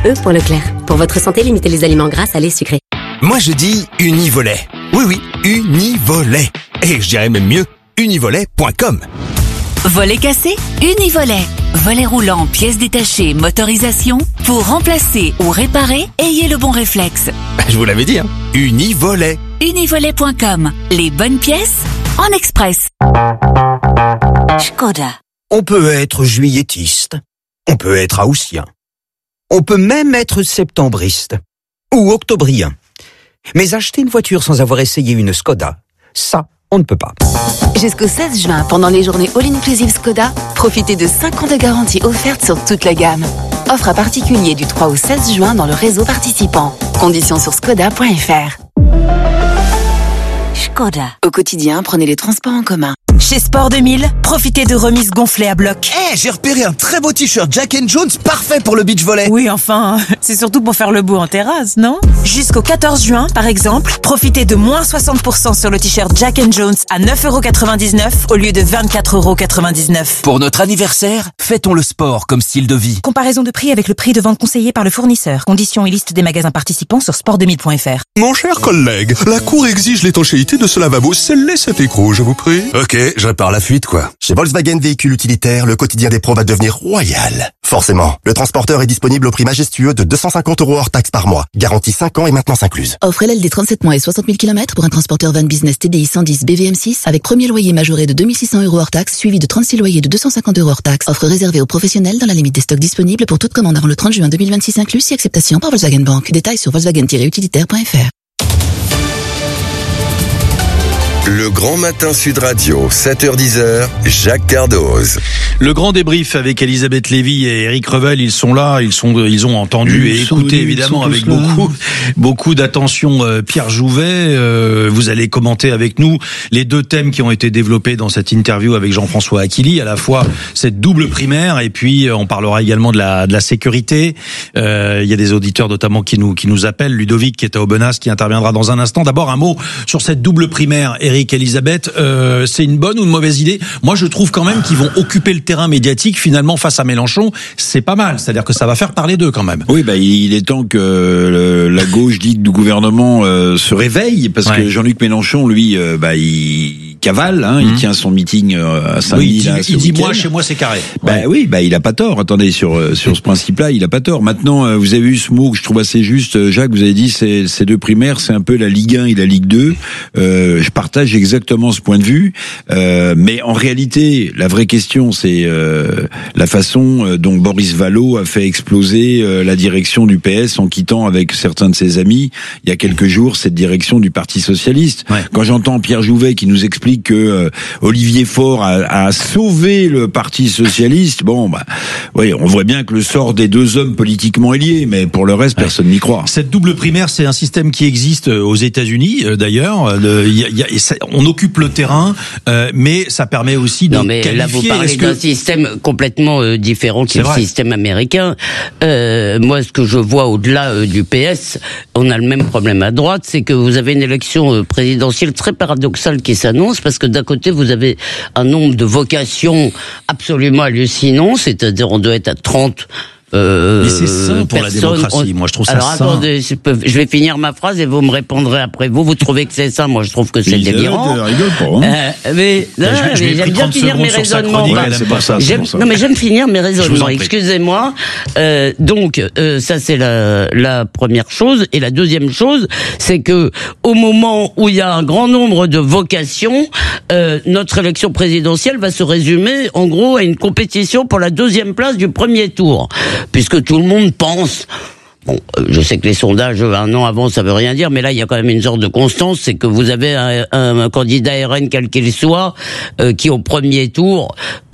E pour Leclerc. Pour votre santé, limitez les aliments gras, salés, sucrés. Moi je dis Univolet. Oui, Univolet. Et je dirais même mieux, univolet.com. Volet cassé, Univolet. Volet roulant, pièces détachées, motorisation. Pour remplacer ou réparer, ayez le bon réflexe. Je vous l'avais dit, hein. Univolet. Univolet.com. Les bonnes pièces en express. Škoda. On peut être juilletiste. On peut être haussien. On peut même être septembriste. Ou octobrien. Mais acheter une voiture sans avoir essayé une Škoda, ça, on ne peut pas. Jusqu'au 16 juin, pendant les journées All-Inclusive Škoda, profitez de 5 ans de garantie offerte sur toute la gamme. Offre à particulier du 3 au 16 juin dans le réseau participant. Conditions sur škoda.fr. Škoda. Au quotidien, prenez les transports en commun. Chez Sport 2000, profitez de remises gonflées à bloc. J'ai repéré un très beau t-shirt Jack & Jones parfait pour le beach volley. Oui, enfin, c'est surtout pour faire le beau en terrasse, non ? Jusqu'au 14 juin, par exemple, profitez de moins 60% sur le t-shirt Jack & Jones à 9,99€ au lieu de 24,99€. Pour notre anniversaire, fêtons le sport comme style de vie. Comparaison de prix avec le prix de vente conseillé par le fournisseur. Conditions et liste des magasins participants sur sport2000.fr. Mon cher collègue, la Cour exige l'étanchéité de ce lavabo. Scellez cet écrou, je vous prie. Ok, je répare la fuite, quoi. Chez Volkswagen Véhicules Utilitaires, le quotidien des pros va devenir royal. Forcément, le transporteur est disponible au prix majestueux de 250€ hors taxe par mois. Garantie 5 ans et maintenance incluse. Offre LLD 37 mois et 60 000 km pour un transporteur van business TDI 110 BVM6 avec premier loyer majoré de 2600€ hors taxe suivi de 36 loyers de 250€ hors taxe. Offre réservée aux professionnels dans la limite des stocks disponibles pour toute commande avant le 30 juin 2026 inclus si acceptation par Volkswagen Bank. Détails sur volkswagen-utilitaire.fr. Le Grand Matin Sud Radio, 7h-10h, Jacques Cardoz. Le grand débrief avec Elisabeth Lévy et Eric Revel, ils sont là, ils ont entendu et écouté évidemment avec beaucoup d'attention Pierre Jouvet. Vous allez commenter avec nous les deux thèmes qui ont été développés dans cette interview avec Jean-François Aquili, à la fois cette double primaire et puis on parlera également de la sécurité. Il y a des auditeurs notamment qui nous appellent. Ludovic qui est à Aubenas qui interviendra dans un instant. D'abord un mot sur cette double primaire. Eric, Elisabeth, c'est une bonne ou une mauvaise idée? Moi, je trouve quand même qu'ils vont occuper le terrain médiatique finalement face à Mélenchon. C'est pas mal, c'est-à-dire que ça va faire parler d'eux quand même. Oui, il est temps que la gauche dite du gouvernement se réveille parce que Jean-Luc Mélenchon, lui, il cavale, il tient son meeting à Saint-Denis. Oui, il dit moi, chez moi, c'est carré. Il a pas tort. Attendez, sur ce principe-là, il a pas tort. Maintenant, vous avez eu ce mot que je trouve assez juste, Jacques. Vous avez dit ces deux primaires, c'est un peu la Ligue 1 et la Ligue 2. Je partage exactement ce point de vue, mais en réalité, la vraie question, c'est la façon dont Boris Vallaud a fait exploser la direction du PS en quittant avec certains de ses amis il y a quelques jours cette direction du Parti socialiste. Ouais. Quand j'entends Pierre Jouvet qui nous explique que Olivier Faure a sauvé le Parti socialiste, on voit bien que le sort des deux hommes politiquement est lié, mais pour le reste, personne n'y croit. Cette double primaire, c'est un système qui existe aux États-Unis d'ailleurs. On occupe le terrain, mais ça permet aussi de qualifier. Là, vous parlez d'un système complètement différent qui est le système américain. Moi, ce que je vois au-delà du PS, on a le même problème à droite, c'est que vous avez une élection présidentielle très paradoxale qui s'annonce, parce que d'un côté, vous avez un nombre de vocations absolument hallucinant, c'est-à-dire on doit être à 30 mais c'est sain pour la démocratie. Moi, je trouve ça sain. Alors, attendez, je vais finir ma phrase et vous me répondrez après. Vous trouvez que c'est sain? Moi, je trouve que c'est délirant. Mais j'aime bien finir mes raisonnements. Mais j'aime finir mes raisonnements. Excusez-moi. Donc, ça, c'est la première chose. Et la deuxième chose, c'est que au moment où il y a un grand nombre de vocations, notre élection présidentielle va se résumer, en gros, à une compétition pour la deuxième place du premier tour. Puisque tout le monde pense... Bon, je sais que les sondages, un an avant, ça veut rien dire, mais là, il y a quand même une sorte de constance, c'est que vous avez un candidat RN, quel qu'il soit, qui au premier tour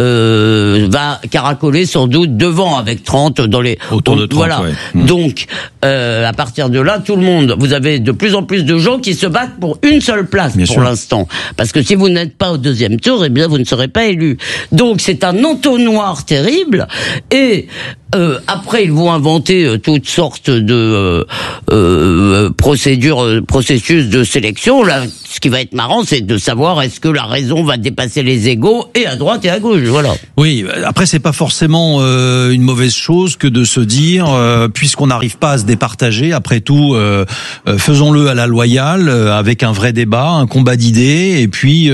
va caracoler sans doute devant, avec 30 dans les... Autour de 30, voilà. Ouais. Donc, à partir de là, tout le monde, vous avez de plus en plus de gens qui se battent pour une seule place, bien pour sûr. L'instant. Parce que si vous n'êtes pas au deuxième tour, eh bien, vous ne serez pas élu. Donc, c'est un entonnoir terrible, et... après, ils vont inventer toutes sortes de processus de sélection. La ce qui va être marrant, c'est de savoir est-ce que la raison va dépasser les égos et à droite et à gauche, voilà. Oui, après c'est pas forcément une mauvaise chose que de se dire, puisqu'on n'arrive pas à se départager, après tout, faisons-le à la loyale, avec un vrai débat, un combat d'idées, et puis,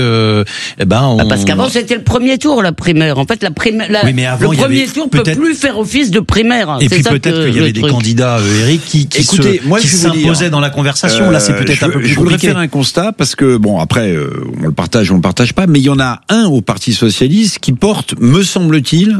parce qu'avant c'était le premier tour, la primaire. En fait, oui, mais avant, le premier tour peut plus faire office de primaire. Et puis peut-être qu'il y avait des candidats, Eric, qui s'imposaient dans la conversation. Là, c'est peut-être un peu plus compliqué. Je voudrais faire un constat, parce que, bon, après, on le partage, on le partage pas, mais il y en a un au Parti Socialiste qui porte, me semble-t-il,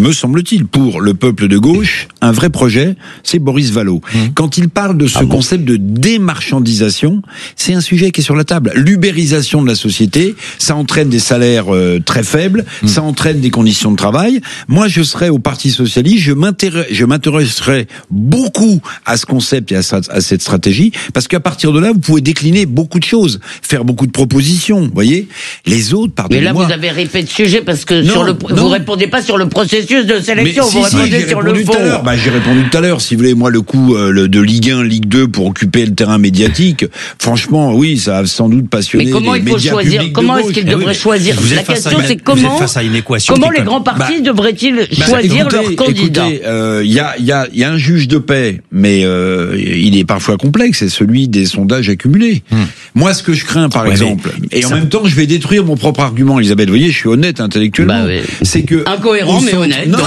pour le peuple de gauche, un vrai projet, c'est Boris Vallaud. Quand il parle de ce concept de démarchandisation, c'est un sujet qui est sur la table. L'ubérisation de la société, ça entraîne des salaires très faibles, ça entraîne des conditions de travail. Moi, je serais au Parti Socialiste, je m'intéresserais beaucoup à ce concept et à cette stratégie, parce qu'à partir de là, vous pouvez décliner beaucoup de choses, faire beaucoup de propositions, vous voyez. Les autres, pardonnez-moi. Mais là, vous avez répété le sujet, parce que vous répondez pas sur le processus de sélection, vous répondez sur le fond. J'ai répondu tout à l'heure. Si vous voulez, moi, le coup de Ligue 1, Ligue 2 pour occuper le terrain médiatique, franchement, oui, ça a sans doute passionné les médias publics. Mais comment il faut choisir? Comment est-ce qu'il devrait choisir? La question, c'est comment les grands partis devraient-ils choisir leur candidat? Écoutez, il y a un juge de paix, mais il est parfois complexe, c'est celui des sondages accumulés. Moi, ce que je crains, par exemple, et en même temps, je vais détruire mon propre argument, Elisabeth, vous voyez, je suis honnête intellectuellement, c'est que... Incohérent, mais honnête. Non,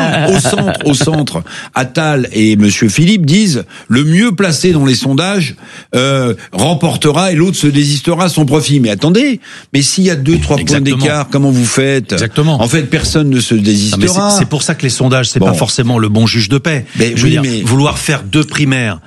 au centre, Attal et Monsieur Philippe disent le mieux placé dans les sondages remportera et l'autre se désistera à son profit. Mais attendez, mais s'il y a 2-3 points d'écart, comment vous faites? Exactement. En fait, personne ne se désistera. C'est pour ça que les sondages, c'est pas forcément le bon juge de paix. Mais vouloir faire 2 primaires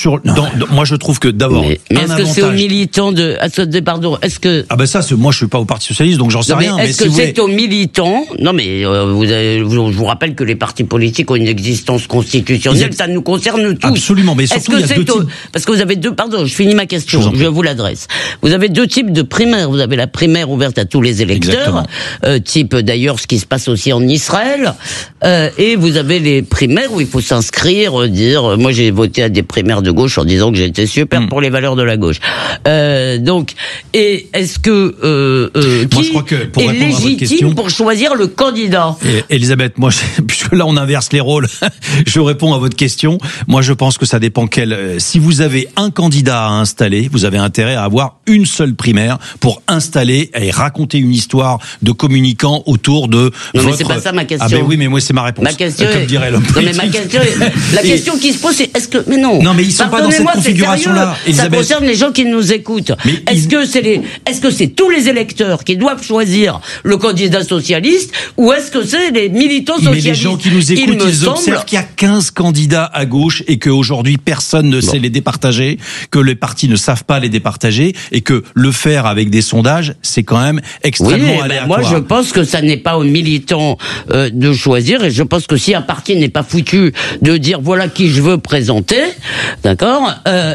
moi je trouve que d'abord. Mais est-ce que c'est aux militants est-ce que moi je suis pas au Parti Socialiste, donc j'en sais rien. Est-ce que c'est aux militants? Non, mais je vous rappelle que les partis politiques ont une existence constitutionnelle, ça nous concerne tous. Absolument, mais surtout il y a 2 types. Parce que vous avez je finis ma question, je vous l'adresse. Vous avez 2 types de primaires. Vous avez la primaire ouverte à tous les électeurs, type d'ailleurs ce qui se passe aussi en Israël, et vous avez les primaires où il faut s'inscrire, dire moi j'ai voté à des primaires de gauche en disant que j'étais super pour les valeurs de la gauche. Donc, et est-ce que moi, je crois que pour est légitime pour choisir le candidat? Elisabeth, moi, puisque là on inverse les rôles, je réponds à votre question. Moi, je pense que ça dépend si vous avez un candidat à installer, vous avez intérêt à avoir une seule primaire pour installer et raconter une histoire de communicants autour de mais c'est pas ça ma question. Ah ben oui, mais moi c'est ma réponse. Ma question comme dirait l'homme politique. Non, mais ma question la question qui se pose, c'est est-ce que non, mais ils sont pas dans cette configuration-là. Ça concerne les gens qui nous écoutent. Est-ce que c'est tous les électeurs qui doivent choisir le candidat socialiste, ou est-ce que c'est les militants socialistes? Mais les gens qui nous écoutent, ils observent qu'il y a 15 candidats à gauche et qu'aujourd'hui personne ne sait les départager, que les partis ne savent pas les départager, et que le faire avec des sondages, c'est quand même extrêmement aléatoire. Moi, je pense que ça n'est pas aux militants de choisir, et je pense que si un parti n'est pas foutu de dire voilà qui je veux présenter, d'accord,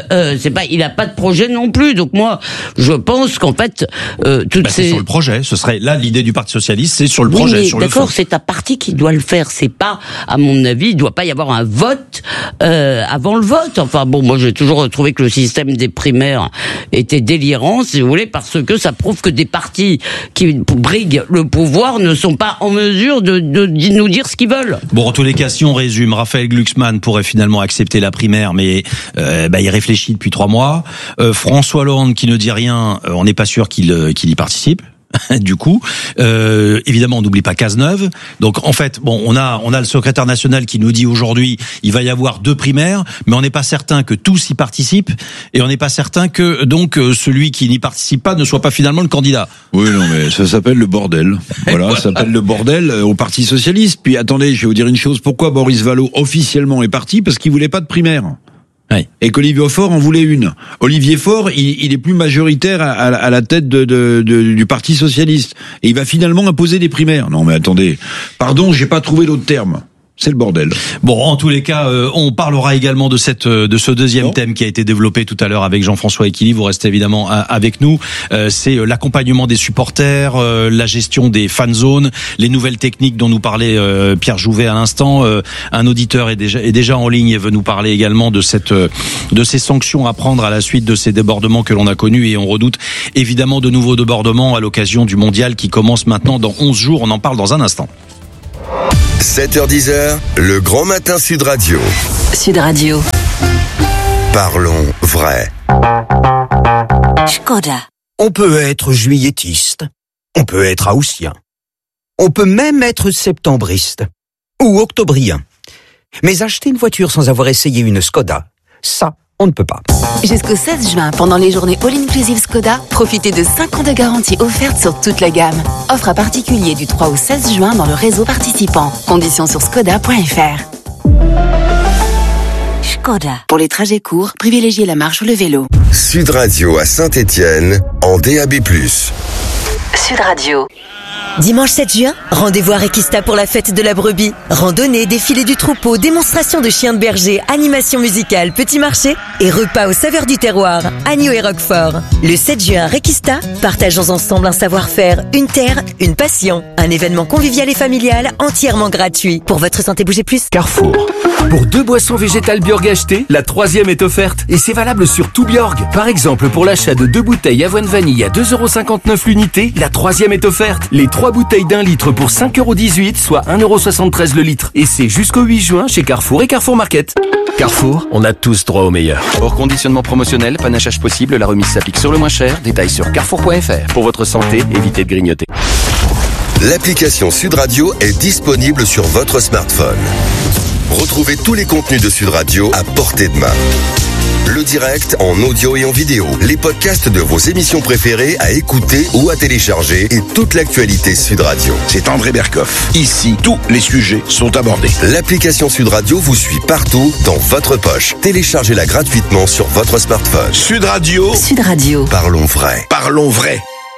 il a pas de projet non plus. Donc moi, je pense qu'en fait, c'est sur le projet. Ce serait là l'idée du Parti Socialiste, c'est sur le projet, mais sur le fond. D'accord, c'est un parti qui doit le faire. C'est pas, à mon avis, il doit pas y avoir un vote avant le vote. Enfin bon, moi j'ai toujours trouvé que le système des primaires était délirant, si vous voulez, parce que ça prouve que des partis qui briguent le pouvoir ne sont pas en mesure de nous dire ce qu'ils veulent. Bon, en tous les cas, si on résume, Raphaël Glucksmann pourrait finalement accepter la primaire, mais il réfléchit depuis 3 mois. François Hollande qui ne dit rien, on n'est pas sûr qu'il y participe. Du coup, évidemment, on n'oublie pas Cazeneuve. Donc, en fait, bon, on a le secrétaire national qui nous dit aujourd'hui, il va y avoir 2 primaires, mais on n'est pas certain que tous y participent, et on n'est pas certain que donc celui qui n'y participe pas ne soit pas finalement le candidat. Oui, non, mais ça s'appelle le bordel. Voilà, ça s'appelle le bordel au Parti socialiste. Puis attendez, je vais vous dire une chose. Pourquoi Boris Vallaud officiellement est parti? Parce qu'il voulait pas de primaire. Oui. Et qu'Olivier Faure en voulait une. Olivier Faure, il est plus majoritaire à la tête du Parti Socialiste. Et il va finalement imposer des primaires. Non mais attendez, pardon, j'ai pas trouvé d'autre terme. C'est le bordel. Bon, en tous les cas, on parlera également de ce deuxième thème qui a été développé tout à l'heure avec Jean-François Equili. Vous restez évidemment avec nous. C'est l'accompagnement des supporters, la gestion des fan zones, les nouvelles techniques dont nous parlait Pierre Jouvet à l'instant. Un auditeur est déjà en ligne et veut nous parler également de ces sanctions à prendre à la suite de ces débordements que l'on a connus, et on redoute évidemment de nouveaux débordements à l'occasion du mondial qui commence maintenant dans 11 jours. On en parle dans un instant. 7h10, le grand matin Sud Radio. Sud Radio. Parlons vrai. Škoda. On peut être juillettiste, on peut être haussien, on peut même être septembriste ou octobrien. Mais acheter une voiture sans avoir essayé une Skoda, ça, on ne peut pas. Jusqu'au 16 juin, pendant les journées All-Inclusive Skoda, profitez de 5 ans de garantie offerte sur toute la gamme. Offre à particulier du 3 au 16 juin dans le réseau participant. Conditions sur skoda.fr. Škoda. Pour les trajets courts, privilégiez la marche ou le vélo. Sud Radio à Saint-Étienne, en DAB+. Sud Radio. Dimanche 7 juin, rendez-vous à Requista pour la fête de la brebis. Randonnée, défilé du troupeau, démonstration de chiens de berger, animation musicale, petit marché et repas aux saveurs du terroir, agneau et roquefort. Le 7 juin à Requista, partageons ensemble un savoir-faire, une terre, une passion. Un événement convivial et familial entièrement gratuit. Pour votre santé, bougez plus. Carrefour. Pour 2 boissons végétales Bjorg achetées, la 3e est offerte. Et c'est valable sur tout Bjorg. Par exemple, pour l'achat de 2 bouteilles avoine vanille à 2,59€ l'unité, la 3e est offerte. Les 3 bouteilles d'1 litre pour 5,18€, soit 1,73€ le litre. Et c'est jusqu'au 8 juin chez Carrefour et Carrefour Market. Carrefour, on a tous droit au meilleur. Hors conditionnement promotionnel, panachage possible, la remise s'applique sur le moins cher. Détails sur carrefour.fr. Pour votre santé, évitez de grignoter. L'application Sud Radio est disponible sur votre smartphone. Retrouvez tous les contenus de Sud Radio à portée de main. Le direct en audio et en vidéo, les podcasts de vos émissions préférées à écouter ou à télécharger et toute l'actualité Sud Radio. C'est André Berkoff. Ici, tous les sujets sont abordés. L'application Sud Radio vous suit partout dans votre poche. Téléchargez-la gratuitement sur votre smartphone. Sud Radio. Sud Radio. Parlons vrai. Parlons vrai.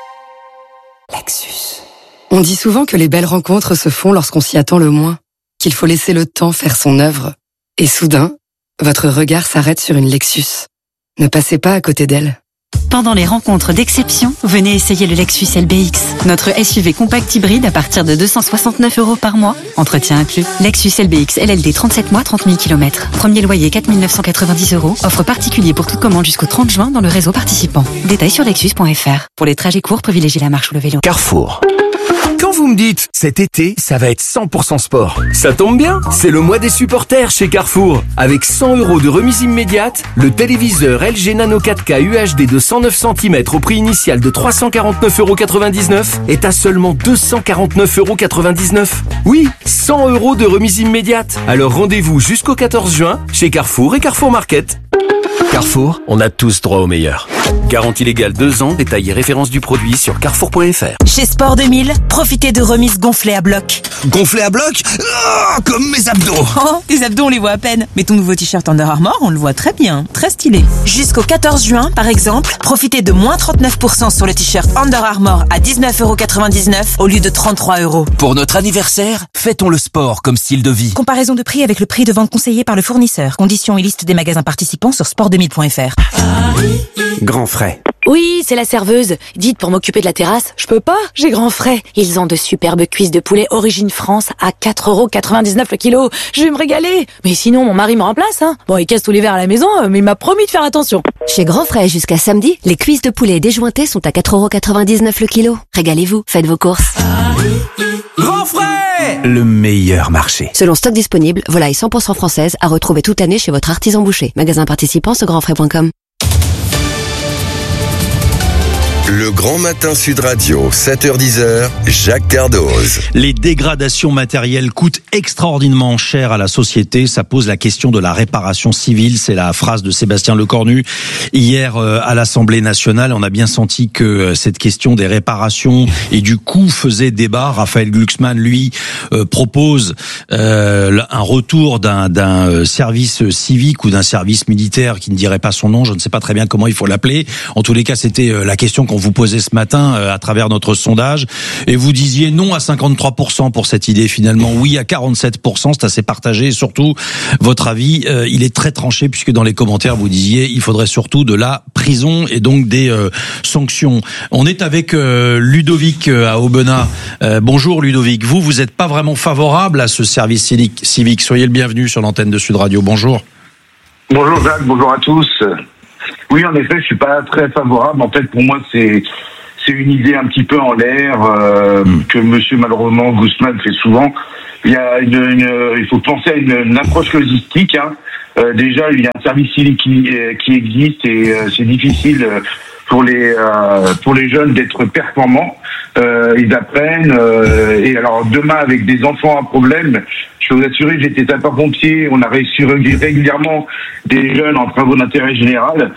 Lexus. On dit souvent que les belles rencontres se font lorsqu'on s'y attend le moins, qu'il faut laisser le temps faire son œuvre. Et soudain, votre regard s'arrête sur une Lexus. Ne passez pas à côté d'elle. Pendant les rencontres d'exception, venez essayer le Lexus LBX, notre SUV compact hybride à partir de 269€ par mois, entretien inclus. Lexus LBX LLD 37 mois, 30 000 km. Premier loyer 4 990€. Offre particulier pour toute commande jusqu'au 30 juin dans le réseau participant. Détails sur lexus.fr. Pour les trajets courts, privilégiez la marche ou le vélo. Carrefour. Quand vous me dites, cet été, ça va être 100% sport, ça tombe bien, c'est le mois des supporters chez Carrefour. Avec 100€ de remise immédiate, le téléviseur LG Nano 4K UHD de 109 cm au prix initial de 349,99€ est à seulement 249,99€. Oui, 100€ de remise immédiate. Alors rendez-vous jusqu'au 14 juin chez Carrefour et Carrefour Market. Carrefour, on a tous droit au meilleur. Garantie légale 2 ans, détail et référence du produit sur carrefour.fr. Chez Sport 2000, profitez de remises gonflées à bloc. Gonflées à bloc ? Oh, comme mes abdos. Oh, tes abdos on les voit à peine. Mais ton nouveau t-shirt Under Armour, on le voit très bien, très stylé. Jusqu'au 14 juin, par exemple, profitez de moins 39% sur le t-shirt Under Armour à 19,99€ au lieu de 33€. Pour notre anniversaire, fêtons le sport comme style de vie. Comparaison de prix avec le prix de vente conseillé par le fournisseur. Conditions et liste des magasins participants sur sport2000.fr. Grand frais. Oui, c'est la serveuse. Dites, pour m'occuper de la terrasse, je peux pas, j'ai grand frais. Ils ont de superbes cuisses de poulet origine France à 4,99€ le kilo. Je vais me régaler. Mais sinon, mon mari me remplace, hein. Bon, il casse tout l'hiver à la maison, mais il m'a promis de faire attention. Chez Grand Frais, jusqu'à samedi, les cuisses de poulet déjointées sont à 4,99€ le kilo. Régalez-vous, faites vos courses. Grand frais! Le meilleur marché. Selon stock disponible, volaille 100% française à retrouver toute l'année chez votre artisan boucher. Magasin participant sur grandfrais.com. Le grand matin Sud Radio, 7h10, Jacques Cardoz. Les dégradations matérielles coûtent extraordinairement cher à la société. Ça pose la question de la réparation civile. C'est la phrase de Sébastien Lecornu hier à l'Assemblée nationale. On a bien senti que cette question des réparations et du coût faisait débat. Raphaël Glucksmann, lui, propose un retour d'un service civique ou d'un service militaire qui ne dirait pas son nom. Je ne sais pas très bien comment il faut l'appeler. En tous les cas, c'était la question qu'on qu'on vous posait ce matin à travers notre sondage, et vous disiez non à 53% pour cette idée, finalement oui à 47%, c'est assez partagé, et surtout votre avis, il est très tranché, puisque dans les commentaires vous disiez il faudrait surtout de la prison et donc des sanctions. On est avec Ludovic à Aubenas. Bonjour Ludovic, vous n'êtes pas vraiment favorable à ce service civique. Soyez le bienvenu sur l'antenne de Sud Radio. Bonjour. Bonjour Jacques, bonjour à tous. Oui, en effet, je suis pas très favorable. En fait, pour moi, c'est une idée un petit peu en l'air que Monsieur malheureusement Guzman fait souvent. Il faut penser à une approche logistique. Déjà, il y a un service civique qui existe et c'est difficile pour les jeunes d'être performants. Ils apprennent et alors demain avec des enfants à problème, je peux vous assurer, j'étais sapeur-pompier, on a reçu régulièrement des jeunes en travaux d'intérêt général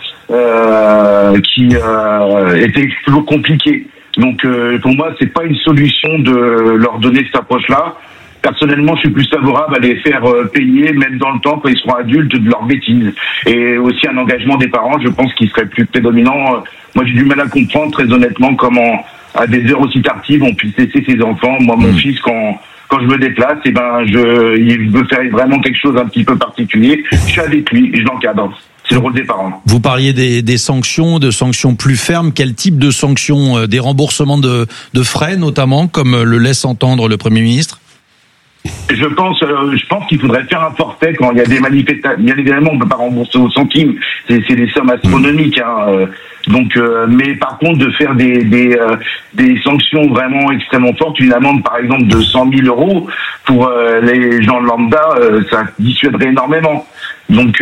qui étaient toujours compliqués. Donc pour moi, c'est pas une solution de leur donner cette approche-là. Personnellement, je suis plus favorable à les faire payer, même dans le temps, quand ils seront adultes, de leurs bêtises. Et aussi un engagement des parents, je pense qu'il serait plus prédominant. Moi, j'ai du mal à comprendre, très honnêtement, comment, à des heures aussi tardives, on puisse laisser ses enfants. Moi, mon fils, quand je me déplace, il veut faire vraiment quelque chose un petit peu particulier. Je suis avec lui, et je l'encadre. C'est le rôle des parents. Vous parliez des sanctions, de sanctions plus fermes. Quel type de sanctions? Des remboursements de frais, notamment, comme le laisse entendre le Premier ministre? Je pense qu'il faudrait faire un forfait quand il y a des manifestations. Bien évidemment, on ne peut pas rembourser au centime. C'est des sommes astronomiques. Donc, mais par contre, de faire des sanctions vraiment extrêmement fortes, une amende par exemple de 100 000 euros pour les gens lambda, ça dissuaderait énormément. Donc,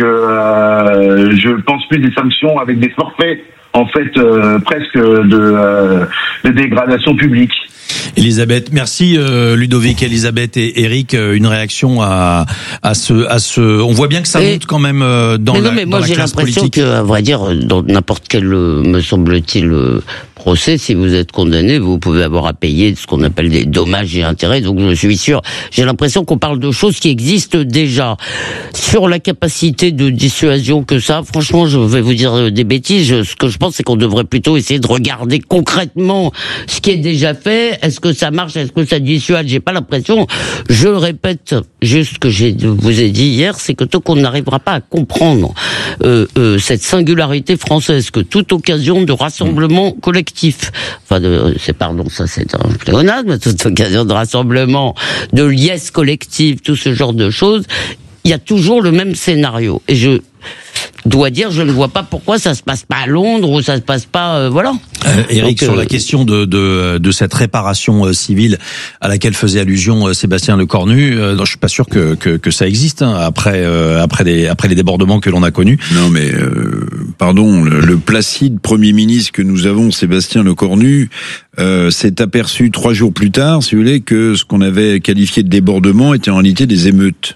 je pense plus des sanctions avec des forfaits, en fait, presque de dégradation publique. Elisabeth, merci Ludovic, Elisabeth et Eric, une réaction à ce. On voit bien que ça monte quand même dans la classe politique. Mais moi j'ai l'impression que, à vrai dire, dans n'importe quel, me semble-t-il, procès, si vous êtes condamné, vous pouvez avoir à payer ce qu'on appelle des dommages et intérêts. Donc je suis sûr, j'ai l'impression qu'on parle de choses qui existent déjà. Sur la capacité de dissuasion que ça, franchement, je vais vous dire des bêtises. Ce que je pense, c'est qu'on devrait plutôt essayer de regarder concrètement ce qui est déjà fait. Est-ce que ça marche? Est-ce que ça dissuade? J'ai pas l'impression. Je répète juste ce que vous ai dit hier, c'est que tant qu'on n'arrivera pas à comprendre cette singularité française, que toute occasion de rassemblement collectif, enfin, c'est un pléonasme, toute occasion de rassemblement, de liesse collective, tout ce genre de choses, il y a toujours le même scénario. Et je dois dire, je ne vois pas pourquoi ça se passe pas à Londres ou ça se passe pas, voilà. Eric, sur la question de cette réparation civile à laquelle faisait allusion Sébastien Lecornu, je suis pas sûr que ça existe après les débordements que l'on a connus. Non mais pardon, le placide Premier ministre que nous avons, Sébastien Lecornu, s'est aperçu 3 jours plus tard, si vous voulez, que ce qu'on avait qualifié de débordement était en réalité des émeutes.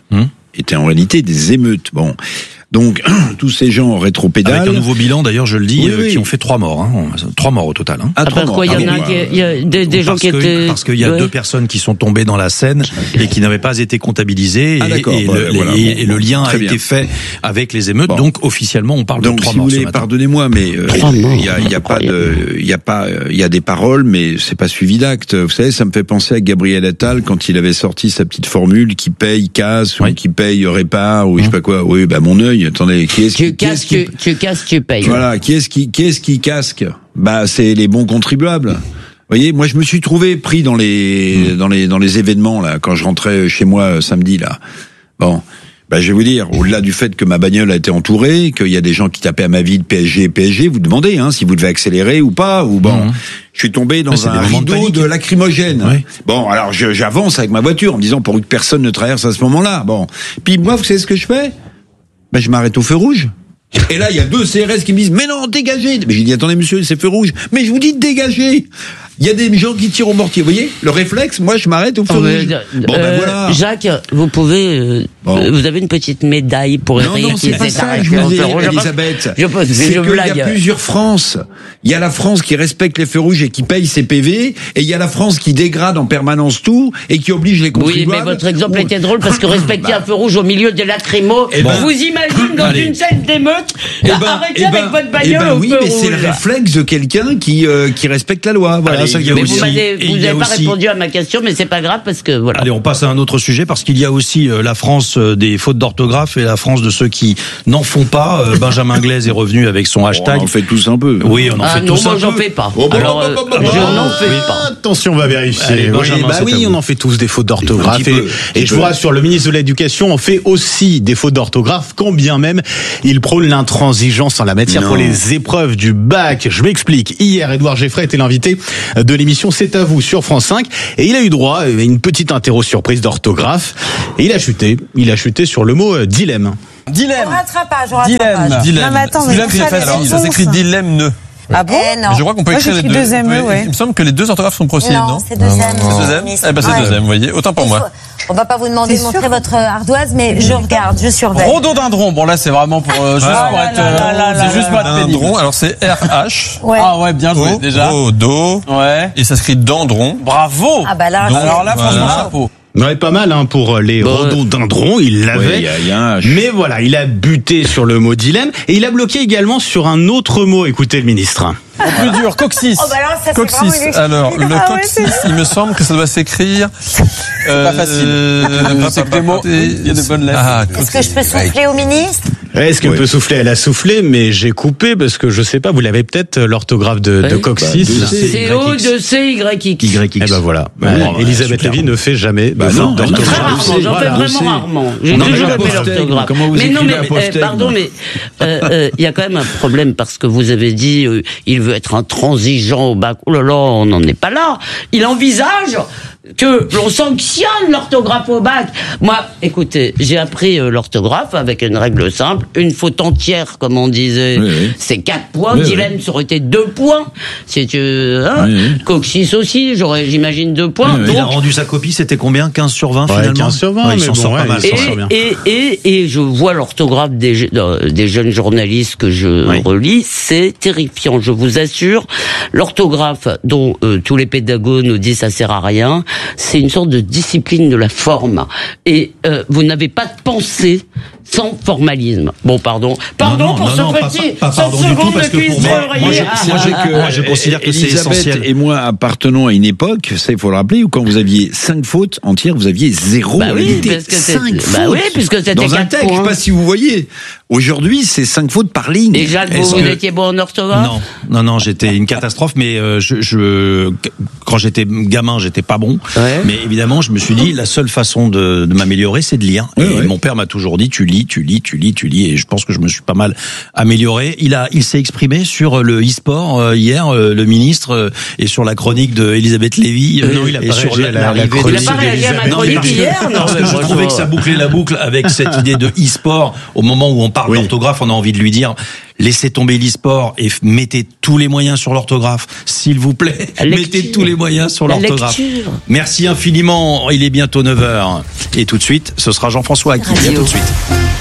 Bon. Donc, tous ces gens en rétropédale. Avec un nouveau bilan, d'ailleurs, je le dis, qui ont fait 3 morts. 3 morts au total. Pourquoi il y a des gens qui étaient... Parce qu'il y a 2 personnes qui sont tombées dans la Seine et qui n'avaient pas été comptabilisées. Et le lien a été fait avec les émeutes. Bon. Donc, officiellement, on parle de 3 morts. Donc, si vous voulez, pardonnez-moi, mais il y a des paroles, mais c'est pas suivi d'actes. Vous savez, ça me fait penser à Gabriel Attal quand il avait sorti sa petite formule qui paye, casse, ou qui paye, répare, ou je sais pas quoi. Oui, mon œil. Attendez, tu casses, tu payes. Voilà, qui est-ce qui casque? C'est les bons contribuables. Vous voyez, moi je me suis trouvé pris dans les événements là quand je rentrais chez moi samedi là. Bon, je vais vous dire, au-delà du fait que ma bagnole a été entourée, qu'il y a des gens qui tapaient à ma vie de PSG, vous demandez si vous devez accélérer ou pas, ou bon. Je suis tombé dans un rideau de lacrymogène. Oui. Bon, alors j'avance avec ma voiture en me disant pour que personne ne traverse à ce moment-là. Bon, puis moi vous savez ce que je fais? Je m'arrête au feu rouge. Et là, il y a 2 CRS qui me disent, mais non, dégagez. Mais j'ai dit, attendez, monsieur, c'est feu rouge. Mais je vous dis de dégager. Il y a des gens qui tirent au mortier. Vous voyez, le réflexe, moi, je m'arrête au feu rouge. Bon, ben voilà. Jacques, vous pouvez, vous avez une petite médaille pour essayer. Non, c'est pas ça que je me dis, Elisabeth. C'est qu'il y a plusieurs France. Il y a la France qui respecte les feux rouges et qui paye ses PV, et il y a la France qui dégrade en permanence tout et qui oblige les contribuables. Oui, mais votre exemple était drôle parce que respecter un feu rouge au milieu des lacrymos, vous imaginez dans une scène d'émeute, arrêtez avec votre bagnole au feu rouge. Oui, mais c'est le réflexe de quelqu'un qui respecte la loi. Voilà, ça qu'il y a aussi. Vous n'avez pas répondu à ma question, mais c'est pas grave parce que voilà. Allez, on passe à un autre sujet parce qu'il y a aussi la France des fautes d'orthographe et la France de ceux qui n'en font pas. Benjamin Glaise est revenu avec son hashtag. On en fait tous un peu. Oui, on en fait tous un peu. Moi, j'en fais pas. Alors, je n'en fais pas. Attention, on va vérifier. Oui, on en fait tous des fautes d'orthographe. Et je vous rassure, le ministre de l'Éducation en fait aussi des fautes d'orthographe, quand bien même il prône l'intransigeance en la matière pour les épreuves du bac. Je m'explique. Hier, Édouard Geffray était l'invité de l'émission C'est à vous sur France 5 et il a eu droit à une petite interro surprise d'orthographe et il a chuté sur le mot dilemme. Dilemme. Rattrapage. Dilemme. Non, mais attends, Ça s'écrit dilemme. Ah bon? Non. Mais je crois qu'on peut écrire les deux. Il me semble que les deux orthographes sont possibles, non? C'est deuxième. C'est deuxième, vous voyez. Autant pour moi. On va pas vous demander de montrer votre ardoise, mais je regarde, je surveille. Rhododendron. Bon, là, c'est vraiment pour, juste pour être, c'est juste pas pénible. Rhododendron. Alors, c'est RH. Ouais. Ah ouais, bien joué, déjà. Rhodo. Ouais. Et ça s'écrit dendron. Bravo. Ah bah là, alors là, franchement, chapeau. Ouais, pas mal pour les rhododendrons, il l'avait. Mais voilà, il a buté sur le mot dilemme et il a bloqué également sur un autre mot. Écoutez le ministre. Plus dur, coccyx. Oh bah alors, ça coccyx. Alors, le coccyx, il me semble que ça doit s'écrire. C'est pas facile. C'est que des mots. Il y a de bonnes lettres. Est-ce que je peux souffler au ministre? Est-ce qu'elle peut souffler? Elle a soufflé, mais j'ai coupé parce que je sais pas, vous l'avez peut-être l'orthographe de coccyx. C'est O de C Y X. Eh ben voilà. Elisabeth Lévy ne fait jamais d'orthographe. J'en fais vraiment rarement. J'ai toujours fait l'orthographe. Mais non, mais pardon, mais il y a quand même un problème parce que vous avez dit il veut être intransigeant au bac. Oh là là, on n'en est pas là. Il envisage que l'on sanctionne l'orthographe au bac. Moi, écoutez, j'ai appris l'orthographe avec une règle simple, une faute entière, comme on disait, c'est 4 points, dilemme, ça aurait été 2 points. Si tu coccyx aussi, j'imagine 2 points. Il a rendu sa copie, c'était combien? 15 sur 20 finalement? 15 sur 20, il s'en sort pas mal. Et je vois l'orthographe des jeunes journalistes que je relis, c'est terrifiant, je vous assure. L'orthographe dont tous les pédagogues nous disent ça sert à rien, c'est une sorte de discipline de la forme. Et vous n'avez pas de pensée sans formalisme. Bon, pardon pour ce petit, pas pardon du tout, parce que pour moi, je considère que c'est essentiel. Et moi, appartenant à une époque, ça il faut le rappeler, où quand vous aviez 5 fautes entières, vous aviez 0. Bah oui, parce que 5 fautes. Bah oui, puisque c'était 4 dans un texte, points. Je sais pas si vous voyez. Aujourd'hui, c'est 5 fautes par ligne. Et Jacques, vous étiez bon en orthographe? Non, j'étais une catastrophe, mais quand j'étais gamin, j'étais pas bon. Mais évidemment, je me suis dit, la seule façon de m'améliorer, c'est de lire. Et mon père m'a toujours dit, tu lis, et je pense que je me suis pas mal amélioré. Il s'est exprimé sur le e-sport hier, le ministre, et sur la chronique de Elisabeth Lévy. Non, il a pas réagi à la chronique. Il a pas réagi à ma chronique hier, parce que je trouvais que ça bouclait la boucle avec cette idée de e-sport. Au moment où on parle d'orthographe, on a envie de lui dire, laissez tomber l'e-sport et mettez tous les moyens sur l'orthographe. S'il vous plaît, mettez tous les moyens sur l'orthographe. Merci infiniment. Il est bientôt 9h. Et tout de suite, ce sera Jean-François qui vient tout de suite.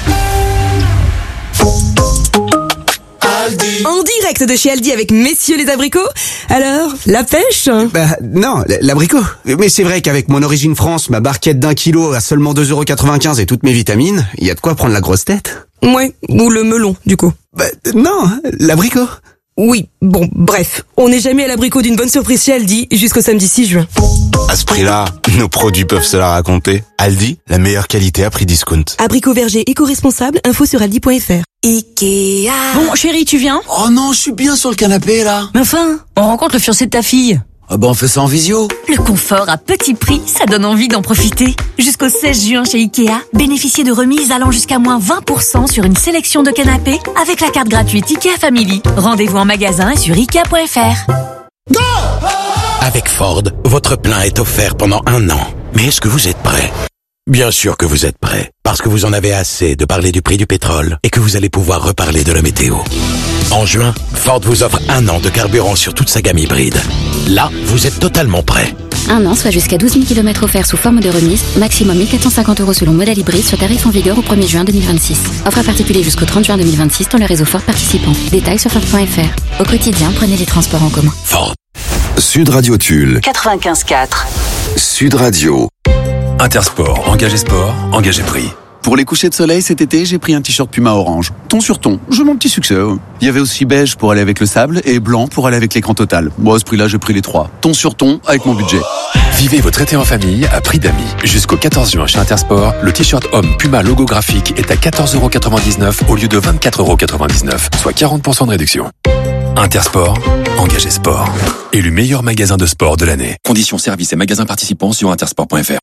En direct de chez Aldi avec messieurs les abricots. Alors, la pêche? Non, l'abricot. Mais c'est vrai qu'avec mon origine France, ma barquette d'1 kilo à seulement 2,95 € et toutes mes vitamines, il y a de quoi prendre la grosse tête. Ouais, ou le melon, du coup. Non, l'abricot. Oui, bon, bref. On n'est jamais à l'abricot d'une bonne surprise chez Aldi jusqu'au samedi 6 juin. À ce prix-là, nos produits peuvent se la raconter. Aldi, la meilleure qualité à prix discount. Abricot verger éco-responsable, info sur aldi.fr. Ikea. Bon, chérie, tu viens? Oh non, je suis bien sur le canapé, là. Mais enfin, on rencontre le fiancé de ta fille. Ah ben on fait ça en visio. Le confort à petit prix, ça donne envie d'en profiter. Jusqu'au 16 juin chez Ikea, bénéficiez de remises allant jusqu'à moins 20% sur une sélection de canapés avec la carte gratuite Ikea Family. Rendez-vous en magasin et sur Ikea.fr. Go! Avec Ford, votre plein est offert pendant 1 an. Mais est-ce que vous êtes prêt? Bien sûr que vous êtes prêt, parce que vous en avez assez de parler du prix du pétrole et que vous allez pouvoir reparler de la météo. En juin, Ford vous offre 1 an de carburant sur toute sa gamme hybride. Là, vous êtes totalement prêt. 1 an, soit jusqu'à 12 000 km offerts sous forme de remise, maximum 1 450 € selon modèle hybride, sur tarif en vigueur au 1er juin 2026. Offre à particulier jusqu'au 30 juin 2026 dans le réseau Ford participant. Détails sur Ford.fr. Au quotidien, prenez les transports en commun. Ford. Sud Radio Tulle. 95.4. Sud Radio. Intersport, engagé sport, engagé prix. Pour les couchers de soleil cet été, j'ai pris un t-shirt Puma orange. Ton sur ton, j'ai mon petit succès. Il y avait aussi beige pour aller avec le sable et blanc pour aller avec l'écran total. Moi, à ce prix-là, j'ai pris les 3. Ton sur ton avec mon budget. Vivez votre été en famille à prix d'amis. Jusqu'au 14 juin chez Intersport, le t-shirt homme Puma logo graphique est à 14,99 € au lieu de 24,99 €, soit 40% de réduction. Intersport, engagé sport. Élu meilleur magasin de sport de l'année. Conditions, services et magasins participants sur intersport.fr.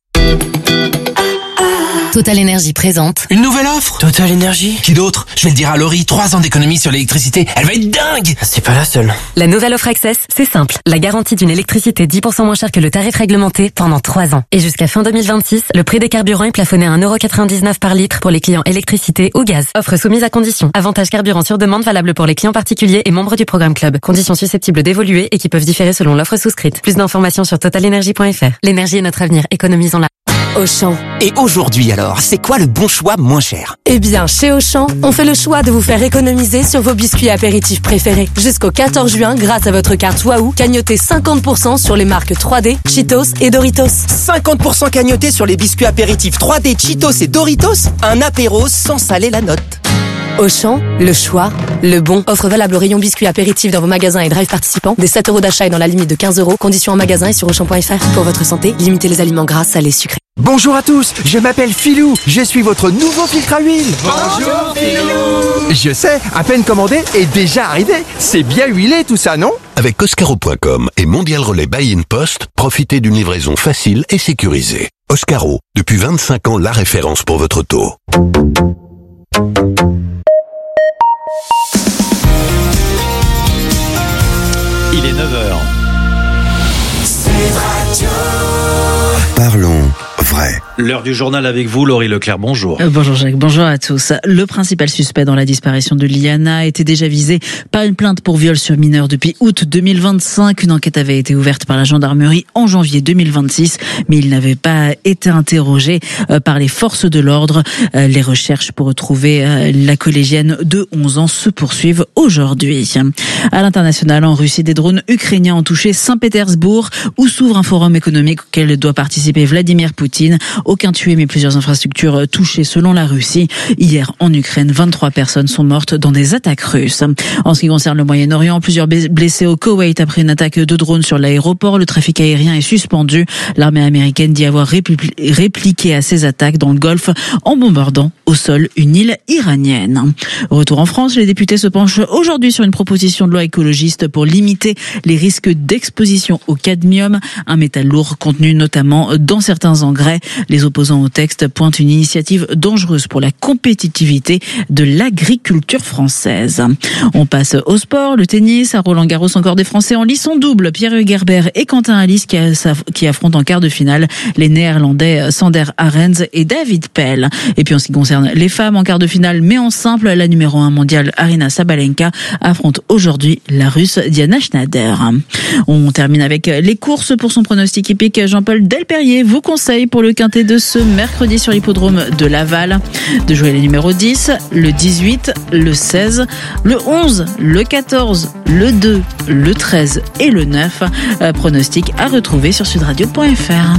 Total Énergie présente une nouvelle offre. Total Énergie. Qui d'autre? Je vais le dire à Laurie, 3 ans d'économie sur l'électricité. Elle va être dingue. C'est pas la seule. La nouvelle offre Access, c'est simple. La garantie d'une électricité 10% moins chère que le tarif réglementé pendant 3 ans. Et jusqu'à fin 2026, le prix des carburants est plafonné à 1,99 € par litre pour les clients électricité ou gaz. Offre soumise à conditions. Avantage carburant sur demande valable pour les clients particuliers et membres du programme Club. Conditions susceptibles d'évoluer et qui peuvent différer selon l'offre souscrite. Plus d'informations sur totalenergie.fr. L'énergie est notre avenir, économisons-la. Auchan. Et aujourd'hui alors, c'est quoi le bon choix moins cher? Eh bien, chez Auchan, on fait le choix de vous faire économiser sur vos biscuits apéritifs préférés. Jusqu'au 14 juin, grâce à votre carte Wahoo, cagnotez 50% sur les marques 3D, Cheetos et Doritos. 50% cagnoté sur les biscuits apéritifs 3D, Cheetos et Doritos? Un apéro sans saler la note. Auchan, le choix, le bon. Offre valable au rayon biscuits apéritifs dans vos magasins et drive participants. Des 7 € d'achat et dans la limite de 15 €. Conditions en magasin et sur Auchan.fr. Pour votre santé, limitez les aliments gras, salés, sucrés. Bonjour à tous, je m'appelle Philou. Je suis votre nouveau filtre à huile. Bonjour Philou. Je sais, à peine commandé et déjà arrivé. C'est bien huilé tout ça, non? Avec Oscaro.com et Mondial Relais Buy-in Post, profitez d'une livraison facile et sécurisée. Oscaro, depuis 25 ans, la référence pour votre auto. Il est 9h. Parlons vrai. L'heure du journal avec vous, Laurie Leclerc, bonjour. Bonjour Jacques, bonjour à tous. Le principal suspect dans la disparition de Liana était déjà visé par une plainte pour viol sur mineur depuis août 2025. Une enquête avait été ouverte par la gendarmerie en janvier 2026, mais il n'avait pas été interrogé par les forces de l'ordre. Les recherches pour retrouver la collégienne de 11 ans se poursuivent aujourd'hui. À l'international, en Russie, des drones ukrainiens ont touché Saint-Pétersbourg, où s'ouvre un forum économique auquel doit participer Vladimir Poutine. Aucun tué, mais plusieurs infrastructures touchées selon la Russie. Hier, en Ukraine, 23 personnes sont mortes dans des attaques russes. En ce qui concerne le Moyen-Orient, plusieurs blessés au Koweït après une attaque de drone sur l'aéroport. Le trafic aérien est suspendu. L'armée américaine dit avoir répliqué à ces attaques dans le Golfe en bombardant au sol une île iranienne. Retour en France, les députés se penchent aujourd'hui sur une proposition de loi écologiste pour limiter les risques d'exposition au cadmium, un métal lourd contenu notamment dans certains engrais. Les opposants au texte pointent une initiative dangereuse pour la compétitivité de l'agriculture française. On passe au sport, le tennis, à Roland-Garros, encore des Français en lice en double. Pierre-Hugues Herbert et Quentin Halys qui affrontent en quart de finale les Néerlandais Sander Arens et David Pell. Et puis en ce qui concerne les femmes, en quart de finale, mais en simple, la numéro 1 mondiale Aryna Sabalenka affronte aujourd'hui la Russe Diana Schneider. On termine avec les courses. Pour son pronostic hippique, Jean-Paul Delperrier vous conseille pour le quintet de ce mercredi sur l'hippodrome de Laval de jouer les numéros 10, le 18, le 16, le 11, le 14, le 2, le 13 et le 9. Pronostic à retrouver sur sudradio.fr.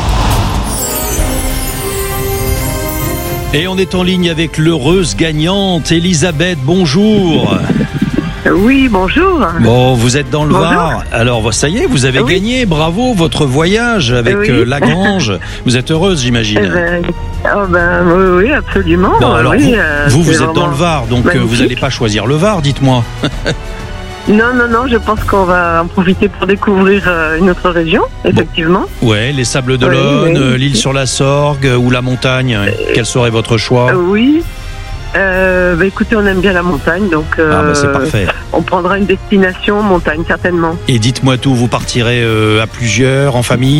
Et on est en ligne avec l'heureuse gagnante, Elisabeth, bonjour. Oui, bonjour. Bon, vous êtes dans le Var. Alors, ça y est, vous avez gagné. Bravo, votre voyage avec Lagrange. Vous êtes heureuse, j'imagine. Oui, absolument. Bon, alors, vous êtes dans le Var, donc magnifique. Vous n'allez pas choisir le Var, dites-moi. Non, je pense qu'on va en profiter pour découvrir une autre région, effectivement. Bon. Ouais, les Sables d'Olonne, l'île sur la Sorgue ou la montagne. Quel serait votre choix ? Oui. Écoutez, on aime bien la montagne, donc c'est parfait. On prendra une destination montagne, certainement. Et dites-moi tout, vous partirez à plusieurs, en famille ?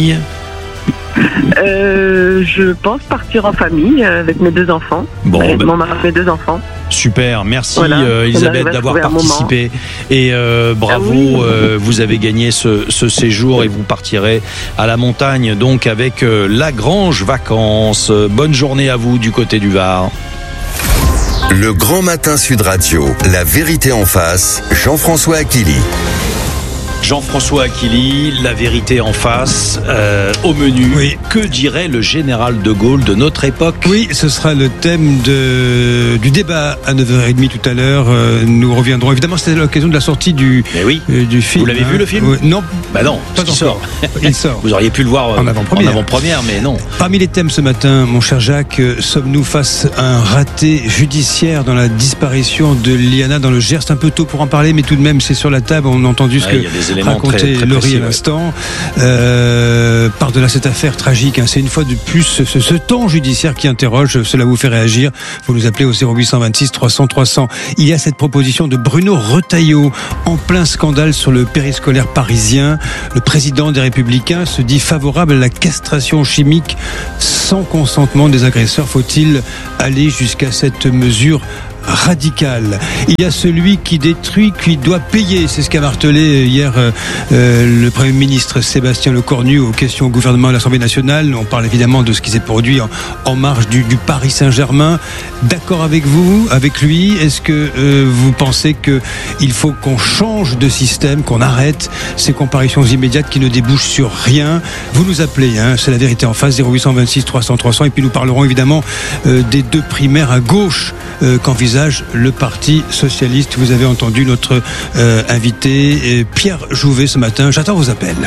Je pense partir en famille avec mes 2 enfants. Mon mari, mes 2 enfants. Super, merci Elisabeth d'avoir participé et bravo, vous avez gagné ce séjour et vous partirez à la montagne donc avec Lagrange Vacances. Bonne journée à vous du côté du Var. Le Grand Matin Sud Radio, la vérité en face, Jean-François Aquili. Jean-François Aquili, la vérité en face, au menu. Oui. Que dirait le général de Gaulle de notre époque ? Oui, ce sera le thème du débat à 9h30 tout à l'heure. Nous reviendrons. Évidemment, c'était l'occasion de la sortie du film. Vous l'avez vu le film ? Non. Bah non, pas encore. sort. Il sort. Vous auriez pu le voir en avant-première, mais non. Parmi les thèmes ce matin, mon cher Jacques, sommes-nous face à un raté judiciaire dans la disparition de Liana dans le Gers ? C'est un peu tôt pour en parler, mais tout de même, c'est sur la table. On a entendu ce que racontait Laurie à l'instant. Par-delà cette affaire tragique, c'est une fois de plus ce temps judiciaire qui interroge. Cela vous fait réagir. Vous nous appelez au 0826 300 300. Il y a cette proposition de Bruno Retailleau en plein scandale sur le périscolaire parisien. Le président des Républicains se dit favorable à la castration chimique sans consentement des agresseurs. Faut-il aller jusqu'à cette mesure radical? Il y a celui qui détruit, qui doit payer. C'est ce qu'a martelé hier le Premier ministre Sébastien Lecornu aux questions au gouvernement à l'Assemblée nationale. On parle évidemment de ce qui s'est produit en marge du Paris Saint-Germain. D'accord avec vous, avec lui? Est-ce que vous pensez qu'il faut qu'on change de système, qu'on arrête ces comparaisons immédiates qui ne débouchent sur rien? Vous nous appelez, c'est la vérité en face, 0826 300 300. Et puis nous parlerons évidemment des deux primaires à gauche qu'envisage le Parti Socialiste. Vous avez entendu notre invité Pierre Jouvet ce matin. J'attends vos appels.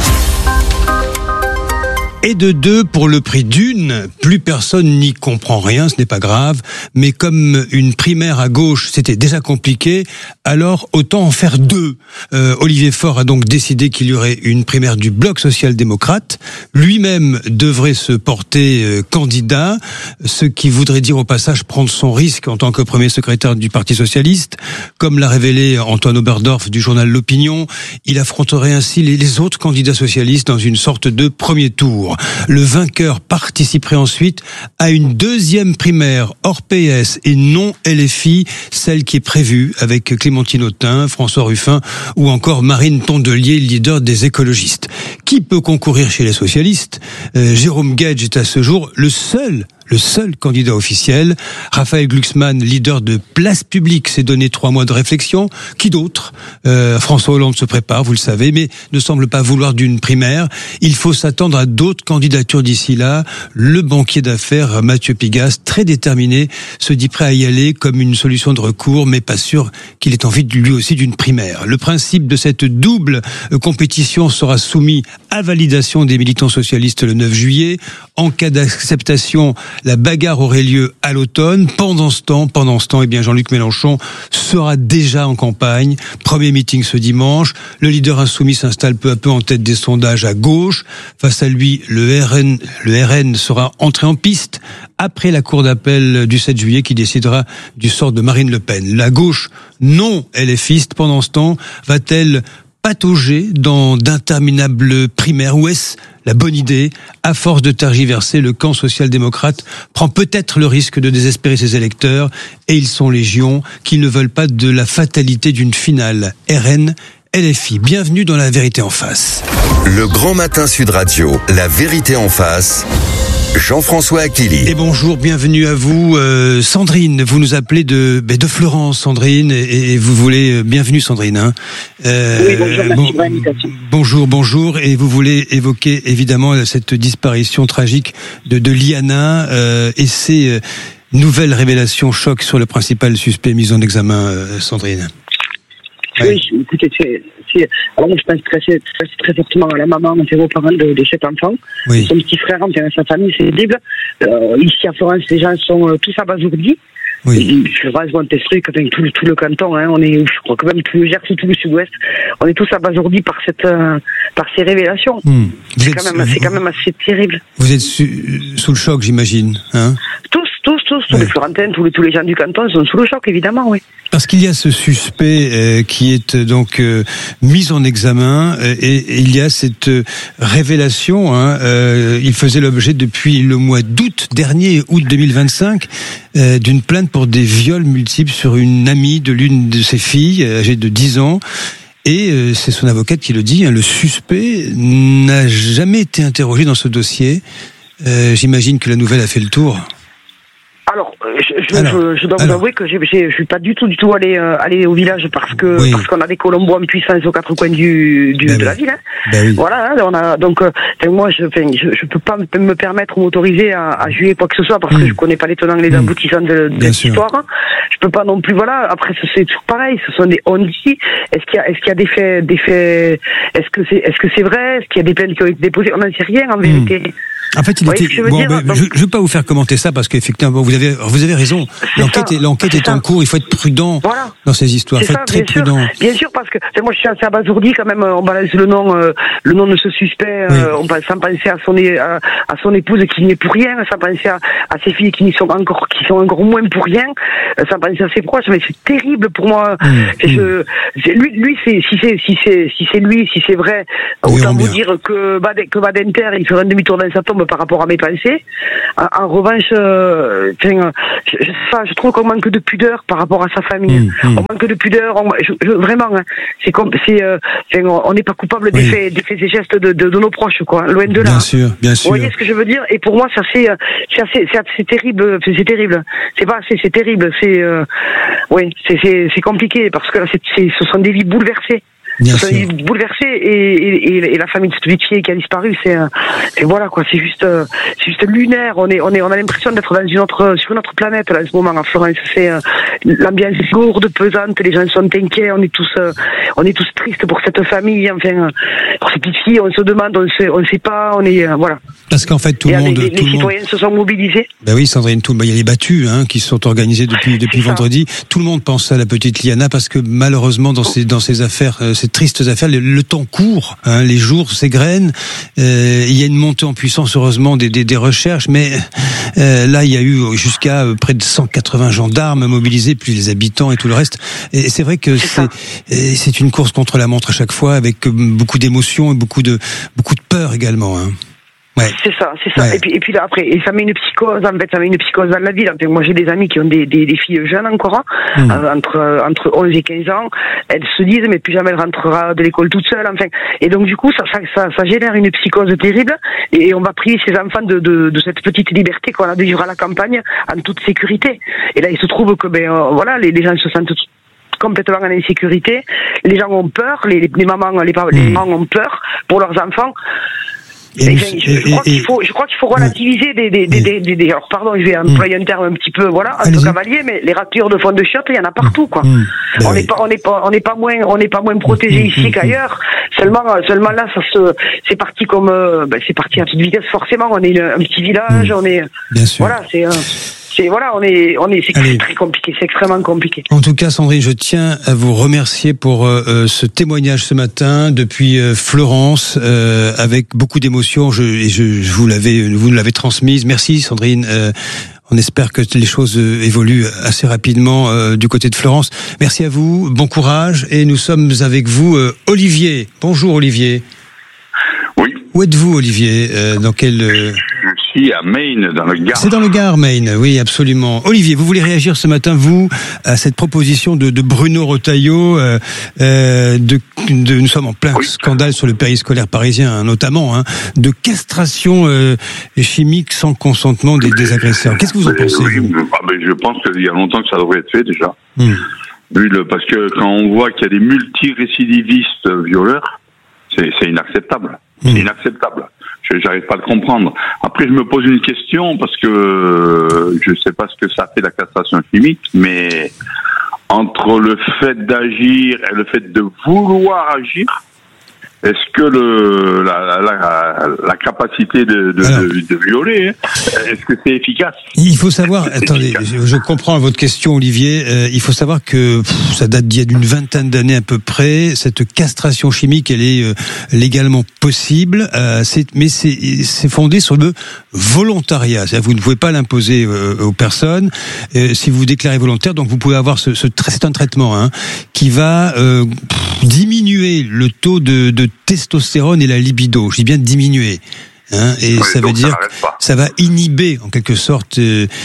Et de deux pour le prix d'une, plus personne n'y comprend rien, ce n'est pas grave, mais comme une primaire à gauche c'était déjà compliqué, alors autant en faire deux. Olivier Faure a donc décidé qu'il y aurait une primaire du Bloc social-démocrate, lui-même devrait se porter candidat, ce qui voudrait dire au passage prendre son risque en tant que premier secrétaire du Parti Socialiste, comme l'a révélé Antoine Oberdorf du journal L'Opinion. Il affronterait ainsi les autres candidats socialistes dans une sorte de premier tour. Le vainqueur participerait ensuite à une deuxième primaire hors PS et non LFI, celle qui est prévue avec Clémentine Autain, François Ruffin ou encore Marine Tondelier, leader des écologistes. Qui peut concourir chez les socialistes? Jérôme Gage est à ce jour le seul candidat officiel. Raphaël Glucksmann, leader de Place Publique, s'est donné 3 mois de réflexion. Qui d'autre? François Hollande se prépare, vous le savez, mais ne semble pas vouloir d'une primaire. Il faut s'attendre à d'autres candidatures d'ici là. Le banquier d'affaires Mathieu Pigasse, très déterminé, se dit prêt à y aller comme une solution de recours, mais pas sûr qu'il ait envie lui aussi d'une primaire. Le principe de cette double compétition sera soumis à validation des militants socialistes le 9 juillet. En cas d'acceptation, la bagarre aurait lieu à l'automne. Pendant ce temps, eh bien Jean-Luc Mélenchon sera déjà en campagne. Premier meeting ce dimanche. Le leader insoumis s'installe peu à peu en tête des sondages à gauche. Face à lui, le RN sera entré en piste après la cour d'appel du 7 juillet qui décidera du sort de Marine Le Pen. La gauche non LFiste, pendant ce temps, va-t-elle patauger dans d'interminables primaires? Ou est-ce la bonne idée? À force de tergiverser, le camp social-démocrate prend peut-être le risque de désespérer ses électeurs, et ils sont légion, qui ne veulent pas de la fatalité d'une finale RN-LFI. Bienvenue dans La Vérité en face. Le Grand Matin Sud Radio, La Vérité en face. Jean-François Aquili. Et bonjour, bienvenue à vous. Sandrine, vous nous appelez de Florence, Sandrine, et vous voulez... Bienvenue Sandrine. Oui, bonjour, merci pour l'invitation. Bonjour, et vous voulez évoquer évidemment cette disparition tragique de Liana et ces nouvelles révélations choc sur le principal suspect mis en examen, Sandrine. Oui, écoutez, alors je pense très fortement à la maman et aux parents de cet enfant. Oui. Son petit frère, enfin, sa famille, c'est terrible. Ici à Florence, les gens sont tous abasourdis. Oui. Florence, Montestruc, enfin, tout le canton, on est, je crois que même tout le Gers, tout le Sud-Ouest, on est tous abasourdis par ces révélations. C'est quand même assez terrible. Vous êtes sous le choc, j'imagine, hein? Tous, les Florentins, tous les gens du canton sont sous le choc, évidemment, oui. Parce qu'il y a ce suspect qui est donc mis en examen et il y a cette révélation. Il faisait l'objet depuis le mois d'août dernier, août 2025, d'une plainte pour des viols multiples sur une amie de l'une de ses filles, âgée de 10 ans. Et c'est son avocate qui le dit, le suspect n'a jamais été interrogé dans ce dossier. J'imagine que la nouvelle a fait le tour. Alors, je dois vous avouer que je suis pas du tout allé au village parce qu'on a des colombos en puissance aux quatre coins de la ville. Oui. Voilà, moi je peux pas me permettre ou m'autoriser à juger quoi que ce soit parce que je connais pas les tenants et les aboutissants de cette histoire. Je peux pas non plus. Voilà. Après, c'est toujours pareil. Ce sont des on-dit. Est-ce qu'il y a des faits? Est-ce que c'est vrai? Est-ce qu'il y a des plaintes qui ont été déposées? On n'en sait rien en vérité. En fait, je veux pas vous faire commenter ça parce qu'effectivement, vous avez raison. L'enquête est en cours. Il faut être prudent dans ces histoires. Il faut être très prudent. Bien sûr, parce que moi, je suis assez abasourdi quand même. On balance le nom de ce suspect. On pense sans penser à son épouse qui n'est pour rien, sans penser à ses filles qui sont encore moins pour rien, sans penser à ses proches. Mais c'est terrible pour moi. Lui, si c'est vrai, autant vous dire que Badinter, il ferait un demi-tour dans sa tombe par rapport à mes pensées. En revanche, je trouve qu'on manque de pudeur par rapport à sa famille. On manque de pudeur. Vraiment, on n'est pas coupable des faits et gestes de nos proches, quoi. Loin de là. Bien sûr. Vous voyez ce que je veux dire? Et pour moi, ça c'est terrible. C'est terrible. C'est terrible. C'est compliqué parce que là, ce sont des vies bouleversées. Bouleversé et la famille de cette petite fille qui a disparu, c'est juste lunaire. On a l'impression d'être sur une autre planète là en ce moment en Florence. C'est l'ambiance lourde, pesante, les gens sont inquiets, on est tous tristes pour cette famille, enfin pour cette petite fille, on se demande, on sait pas, voilà. Parce qu'en fait tout le monde, les citoyens se sont mobilisés. Ben oui, Sandrine, il y a les battues qui se sont organisées depuis vendredi. Tout le monde pense à la petite Liana parce que malheureusement dans ces affaires, ces tristes affaires, le temps court, les jours s'égrènent. Il y a une montée en puissance heureusement des recherches, mais là il y a eu jusqu'à près de 180 gendarmes mobilisés, plus les habitants et tout le reste. Et c'est vrai que c'est une course contre la montre à chaque fois, avec beaucoup d'émotions et beaucoup de peur également. Ouais. C'est ça. Ouais. Et puis là après, et ça met une psychose dans la ville. Moi j'ai des amis qui ont des filles jeunes encore, entre 11 et 15 ans. Elles se disent mais plus jamais elle rentrera de l'école toute seule. Enfin, et donc du coup ça génère une psychose terrible. Et on va priver ces enfants de cette petite liberté qu'on a de vivre à la campagne en toute sécurité. Et là il se trouve que les gens se sentent complètement en insécurité. Les gens ont peur, les mamans ont peur pour leurs enfants. Je crois qu'il faut relativiser alors pardon, je vais employer un terme un petit peu un peu cavalier, mais les raclures de fond de chiottes, il y en a partout, quoi. On n'est pas moins protégés ici qu'ailleurs. Seulement là, c'est parti c'est parti à toute vitesse forcément. On est un petit village, on est c'est très compliqué, c'est extrêmement compliqué. En tout cas, Sandrine, je tiens à vous remercier pour ce témoignage ce matin depuis Florence, avec beaucoup d'émotion. Vous nous l'avez transmise. Merci, Sandrine. On espère que les choses évoluent assez rapidement du côté de Florence. Merci à vous, bon courage, et nous sommes avec vous, Olivier. Bonjour, Olivier. Oui. Où êtes-vous, Olivier? Dans quel Je suis à Maine, dans le Gard. C'est dans le Gard, Maine, oui, absolument. Olivier, vous voulez réagir ce matin, vous, à cette proposition de Bruno Retailleau, nous sommes en plein scandale sur le périscolaire parisien, notamment, de castration chimique sans consentement des agresseurs. Qu'est-ce que vous en pensez, vous? Je pense qu'il y a longtemps que ça devrait être fait, déjà. Parce que quand on voit qu'il y a des multirécidivistes violeurs, c'est inacceptable. C'est inacceptable. J'arrive pas à le comprendre. Après, je me pose une question parce que je sais pas ce que ça fait la castration chimique, mais entre le fait d'agir et le fait de vouloir agir, est-ce que la capacité de violer, est-ce que c'est efficace? Il faut savoir, attendez, je comprends votre question, Olivier. Il faut savoir que ça date d'il y a d'une vingtaine d'années à peu près. Cette castration chimique, elle est légalement possible, mais c'est fondé sur le volontariat. C'est-à-dire, vous ne pouvez pas l'imposer aux personnes. Si vous vous déclarez volontaire, donc vous pouvez avoir c'est un traitement qui va diminuer le taux de testostérone et la libido. Je dis bien diminuer. Et ça veut dire ça va inhiber en quelque sorte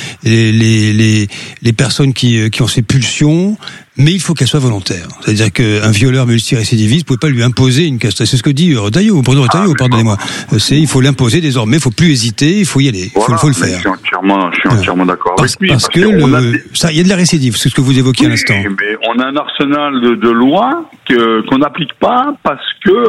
les personnes qui ont ces pulsions, mais il faut qu'elles soient volontaires. C'est-à-dire qu'un violeur multirécidiviste, vous pouvez pas lui imposer une castration. C'est ce que dit Retailleau, pardonnez-moi. Il faut l'imposer désormais, il faut plus hésiter, il faut y aller, il faut le faire. Je suis entièrement d'accord avec lui. Parce que il y a de la récive, c'est ce que vous évoquiez à l'instant. Mais on a un arsenal de lois qu'on n'applique pas parce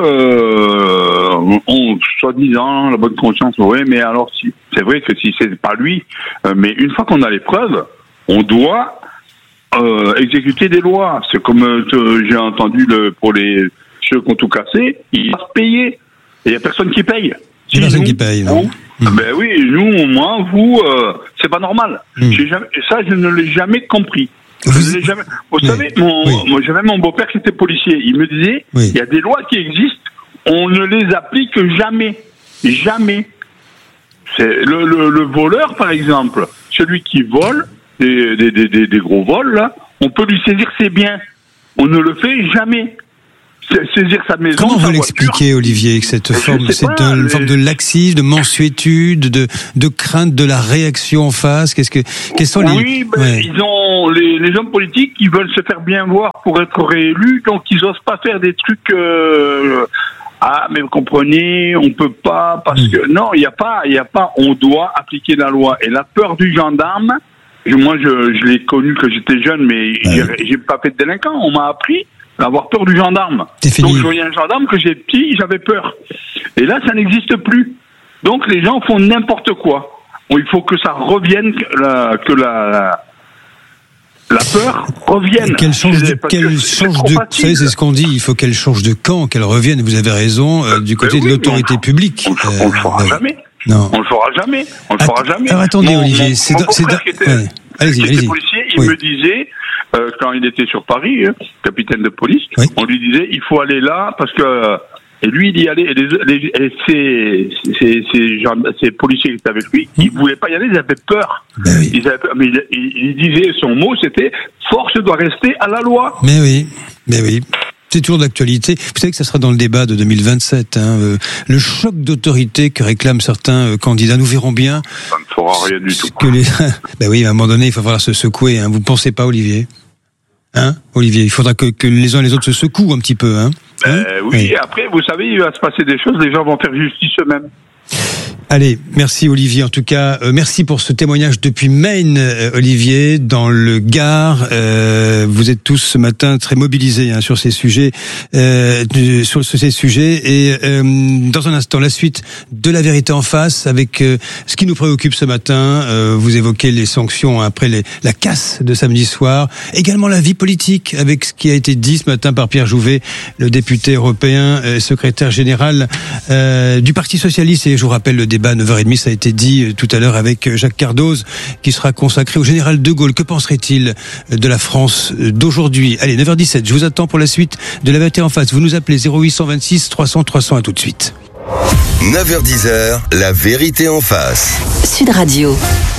que soi-disant la bonne conscience, oui, mais alors si c'est vrai que si c'est pas lui, mais une fois qu'on a les preuves, on doit exécuter des lois. C'est comme j'ai entendu pour ceux qui ont tout cassé, ils doivent payer. Et il y a personne qui paye. Il y a personne qui paye, non? Ben oui, nous, moi, vous, c'est pas normal. Ça, je ne l'ai jamais compris. Vous savez, moi, j'avais mon beau-père qui était policier. Il me disait, il y a des lois qui existent, on ne les applique jamais. Jamais. C'est le voleur, par exemple, celui qui vole, des gros vols, là, on peut lui saisir ses biens. On ne le fait jamais. Saisir sa maison. Comment vous l'expliquez, Olivier, que cette forme, une forme de laxisme, de mansuétude, de crainte de la réaction en face? Quels sont les... Oui, ils ont les hommes politiques qui veulent se faire bien voir pour être réélus, donc ils osent pas faire des trucs. Mais vous comprenez, on peut pas parce que non, il y a pas. On doit appliquer la loi. Et la peur du gendarme. Moi, je l'ai connu quand j'étais jeune, mais j'ai pas fait de délinquant. On m'a appris à avoir peur du gendarme. Donc, je voyais un gendarme que j'étais petit, j'avais peur. Et là, ça n'existe plus. Donc, les gens font n'importe quoi. Il faut que ça revienne, que la peur revienne. Qu'elle change de, vous savez, c'est ce qu'on dit. Il faut qu'elle change de camp, qu'elle revienne. Vous avez raison, du côté de l'autorité publique. On le fera jamais. Non. On le fera jamais. Alors attendez, Olivier, allez-y. Policier, il me disait, quand il était sur Paris, capitaine de police, on lui disait, il faut aller là parce que, et lui, il y allait, et ces policiers qui étaient avec lui, ils voulaient pas y aller, ils avaient peur. Mais il disait, son mot, c'était, force doit rester à la loi. Mais oui. C'est toujours d'actualité. Vous savez que ça sera dans le débat de 2027. Le choc d'autorité que réclament certains candidats. Nous verrons bien. Ça ne fera rien du tout. Oui, à un moment donné, il va falloir se secouer. Vous ne pensez pas, Olivier? Olivier, il faudra que les uns et les autres se secouent un petit peu. Oui, après, vous savez, il va se passer des choses. Les gens vont faire justice eux-mêmes. Allez, merci Olivier. En tout cas, merci pour ce témoignage depuis Maine, Olivier, dans le Gard. Vous êtes tous ce matin très mobilisés sur ces sujets, Et dans un instant, la suite de La Vérité en face, avec ce qui nous préoccupe ce matin. Vous évoquez les sanctions après la casse de samedi soir. Également la vie politique, avec ce qui a été dit ce matin par Pierre Jouvet, le député européen, secrétaire général du Parti socialiste. Et je vous rappelle le débat à 9h30, ça a été dit tout à l'heure avec Jacques Cardoz, qui sera consacré au général de Gaulle. Que penserait-il de la France d'aujourd'hui? Allez, 9h17, je vous attends pour la suite de La Vérité en face. Vous nous appelez 0826 300 300, à tout de suite. 9h10, La Vérité en face. Sud Radio.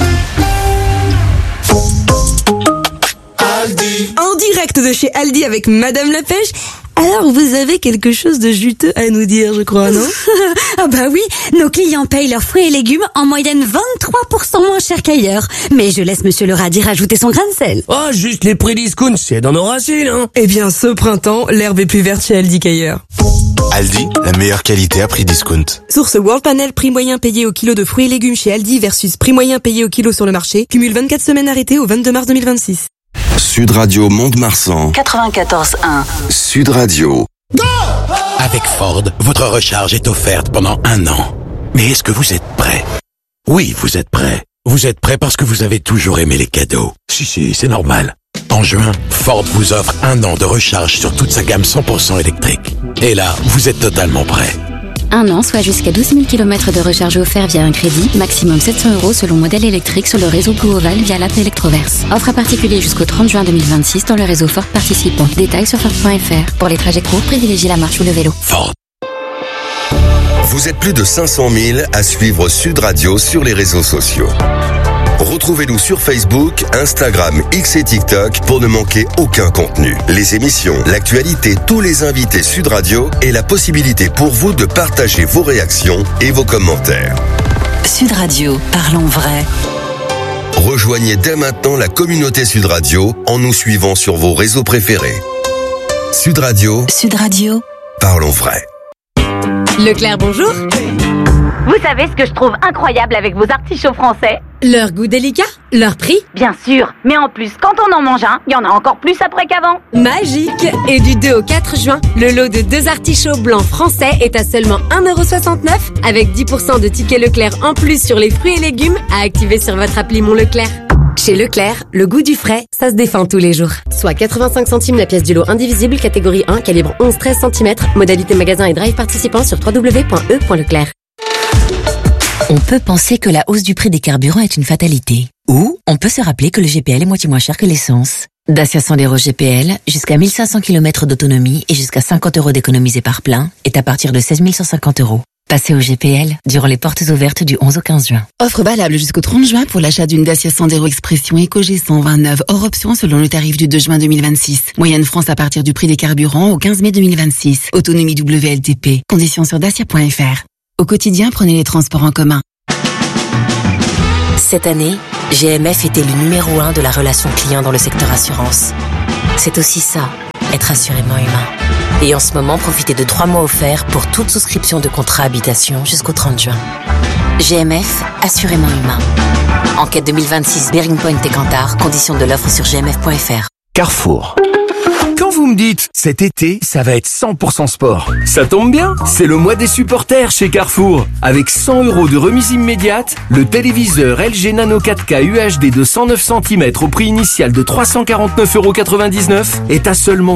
Aldi. En direct de chez Aldi avec Madame La Pêche. Alors, vous avez quelque chose de juteux à nous dire, je crois, non? Ah bah oui, nos clients payent leurs fruits et légumes en moyenne 23% moins cher qu'ailleurs. Mais je laisse Monsieur le radis rajouter son grain de sel. Oh, juste les prix discount, c'est dans nos racines, hein. Eh bien, ce printemps, l'herbe est plus verte chez Aldi qu'ailleurs. Aldi, la meilleure qualité à prix discount. Source World Panel, prix moyen payé au kilo de fruits et légumes chez Aldi versus prix moyen payé au kilo sur le marché. Cumule 24 semaines arrêtées au 22 mars 2026. Sud Radio Mont-de-Marsan. 94.1. Sud Radio. Go! Avec Ford, votre recharge est offerte pendant 1 an. Mais est-ce que vous êtes prêt? Oui, vous êtes prêt. Vous êtes prêt parce que vous avez toujours aimé les cadeaux. Si, c'est normal. En juin, Ford vous offre 1 an de recharge sur toute sa gamme 100% électrique. Et là, vous êtes totalement prêt. 1 an, soit jusqu'à 12 000 km de recharge offerts via un crédit, maximum 700 € selon modèle électrique sur le réseau Blue Oval via l'app Electroverse. Offre à particulier jusqu'au 30 juin 2026 dans le réseau Ford participant. Détails sur Ford.fr. Pour les trajets courts, privilégiez la marche ou le vélo. Ford. Vous êtes plus de 500 000 à suivre Sud Radio sur les réseaux sociaux. Retrouvez-nous sur Facebook, Instagram, X et TikTok pour ne manquer aucun contenu. Les émissions, l'actualité, tous les invités Sud Radio et la possibilité pour vous de partager vos réactions et vos commentaires. Sud Radio, parlons vrai. Rejoignez dès maintenant la communauté Sud Radio en nous suivant sur vos réseaux préférés. Sud Radio. Sud Radio. Parlons vrai. Leclerc, bonjour. Vous savez ce que je trouve incroyable avec vos artichauts français? Leur goût délicat, leur prix. Bien sûr, mais en plus, quand on en mange un, il y en a encore plus après qu'avant. Magique. Et du 2 au 4 juin, le lot de 2 artichauts blancs français est à seulement 1,69 € avec 10% de tickets Leclerc en plus sur les fruits et légumes à activer sur votre appli Mon Leclerc. Chez Leclerc, le goût du frais, ça se défend tous les jours. Soit 85 centimes la pièce du lot indivisible, catégorie 1, calibre 11-13 cm, modalité magasin et drive participant sur www.e.leclerc. On peut penser que la hausse du prix des carburants est une fatalité. Ou on peut se rappeler que le GPL est moitié moins cher que l'essence. Dacia Sandero GPL, jusqu'à 1500 km d'autonomie et jusqu'à 50 € d'économisés par plein, est à partir de 16 150 €. Passez au GPL durant les portes ouvertes du 11 au 15 juin. Offre valable jusqu'au 30 juin pour l'achat d'une Dacia Sandero Expression EcoG 129 hors option selon le tarif du 2 juin 2026. Moyenne France à partir du prix des carburants au 15 mai 2026. Autonomie WLTP. Conditions sur dacia.fr. Au quotidien, prenez les transports en commun. Cette année, GMF était le numéro 1 de la relation client dans le secteur assurance. C'est aussi ça, être assurément humain. Et en ce moment, profitez de 3 mois offerts pour toute souscription de contrat habitation jusqu'au 30 juin. GMF, assurément humain. Enquête 2026 Bearing Point et Kantar, conditions de l'offre sur gmf.fr. Carrefour. Quand vous me dites, cet été, ça va être 100% sport, ça tombe bien, c'est le mois des supporters chez Carrefour. Avec 100 € de remise immédiate, le téléviseur LG Nano 4K UHD de 109 cm au prix initial de 349,99 € est à seulement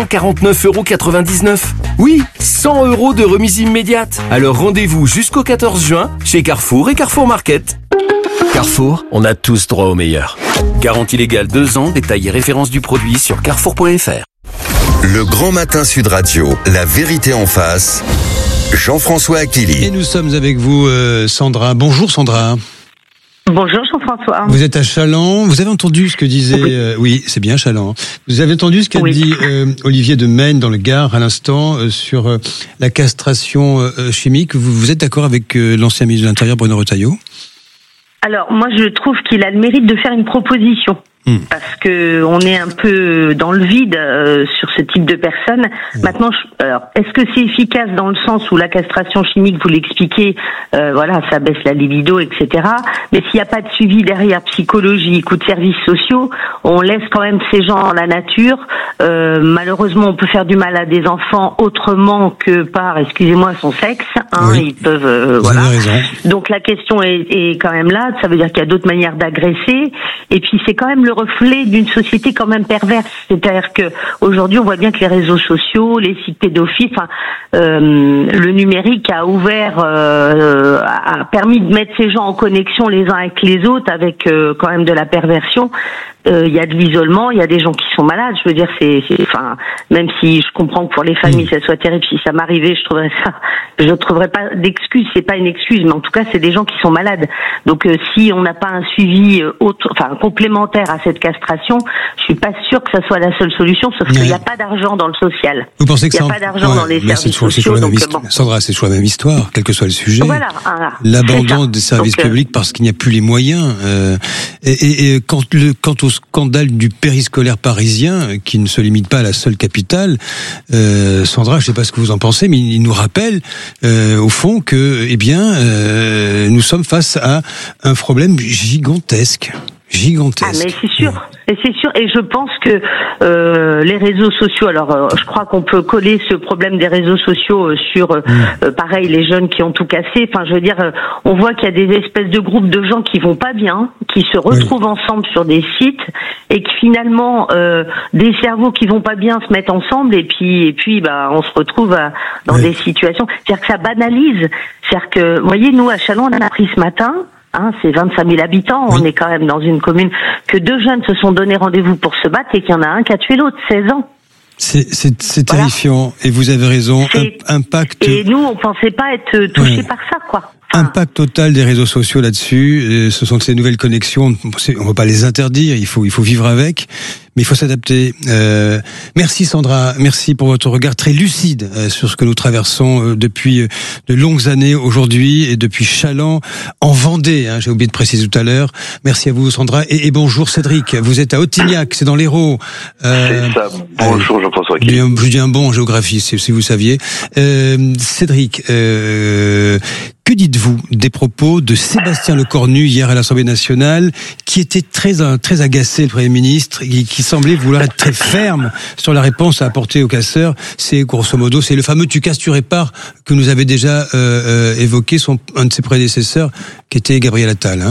249,99 €. Oui, 100 € de remise immédiate. Alors rendez-vous jusqu'au 14 juin chez Carrefour et Carrefour Market. Carrefour, on a tous droit au meilleur. Garantie légale 2 ans, détail et référence du produit sur carrefour.fr. Le Grand Matin Sud Radio, la vérité en face. Jean-François Akili. Et nous sommes avec vous, Sandra. Bonjour Sandra. Bonjour Jean-François. Vous êtes à Chaland. Vous avez entendu ce que disait... oui, c'est bien Chaland. Vous avez entendu ce qu'a dit Olivier de Maine dans le Gard à l'instant sur la castration chimique. Vous êtes d'accord avec l'ancien ministre de l'Intérieur Bruno Retailleau ? Alors, moi, je trouve qu'il a le mérite de faire une proposition. Parce que on est un peu dans le vide sur ce type de personnes. Maintenant, alors, est-ce que c'est efficace dans le sens où la castration chimique, vous l'expliquez, voilà, ça baisse la libido, etc. Mais s'il n'y a pas de suivi derrière psychologique ou de services sociaux, on laisse quand même ces gens en la nature. Malheureusement, on peut faire du mal à des enfants autrement que par, excusez-moi, son sexe. Hein, ils peuvent, voilà. Donc la question est quand même là. Ça veut dire qu'il y a d'autres manières d'agresser. Et puis c'est quand même le reflet d'une société quand même perverse. C'est-à-dire que aujourd'hui, on voit bien que les réseaux sociaux, les sites pédophiles, enfin, le numérique a ouvert, a permis de mettre ces gens en connexion les uns avec les autres, avec quand même de la perversion. Il y a de l'isolement, il y a des gens qui sont malades. Je veux dire, enfin, même si je comprends que pour les familles ça soit terrible, si ça m'arrivait, je trouverais pas d'excuse. C'est pas une excuse, mais en tout cas, c'est des gens qui sont malades. Donc, si on n'a pas un suivi complémentaire à cette castration, je suis pas sûre que ça soit la seule solution, sauf qu'il n'y a pas d'argent dans le social. Vous pensez que il n'y a pas d'argent dans les services sociaux. Sandra, c'est toujours la même histoire, quel que soit le sujet. Voilà, l'abandon des services publics parce qu'il n'y a plus les moyens. Et quant au scandale du périscolaire parisien, qui ne se limite pas à la seule capitale, Sandra, je ne sais pas ce que vous en pensez, mais il nous rappelle, au fond, que, nous sommes face à un problème gigantesque. Gigantesque. Ah, mais c'est sûr. Et c'est sûr. Et je pense que les réseaux sociaux. Alors, je crois qu'on peut coller ce problème des réseaux sociaux sur, pareil, les jeunes qui ont tout cassé. Enfin, je veux dire, on voit qu'il y a des espèces de groupes de gens qui vont pas bien, qui se retrouvent ensemble sur des sites, et que finalement, des cerveaux qui vont pas bien se mettent ensemble, et puis, bah, on se retrouve dans des situations. C'est-à-dire que ça banalise. C'est-à-dire que, vous voyez, nous à Châlons, on a appris ce matin. C'est 25 000 habitants, on est quand même dans une commune, que 2 jeunes se sont donné rendez-vous pour se battre et qu'il y en a un qui a tué l'autre, 16 ans. C'est terrifiant, et vous avez raison. Impact. Et nous, on pensait pas être touchés par ça, quoi. Impact total des réseaux sociaux là-dessus. Ce sont ces nouvelles connexions. On ne va pas les interdire. Il faut vivre avec, mais il faut s'adapter. Merci Sandra. Merci pour votre regard très lucide sur ce que nous traversons depuis de longues années aujourd'hui, et depuis Chaland en Vendée. J'ai oublié de préciser tout à l'heure. Merci à vous Sandra, et bonjour Cédric. Vous êtes à Ottignac, c'est dans l'Hérault. C'est ça. Bonjour Jean-François. Je dis un bon en géographie, si vous saviez. Cédric. Que dites-vous des propos de Sébastien Lecornu hier à l'Assemblée nationale, qui était très agacé, le Premier ministre, qui semblait vouloir être très ferme sur la réponse à apporter aux casseurs? C'est grosso modo, c'est le fameux tu casses, tu répares que nous avait déjà évoqué un de ses prédécesseurs, qui était Gabriel Attal.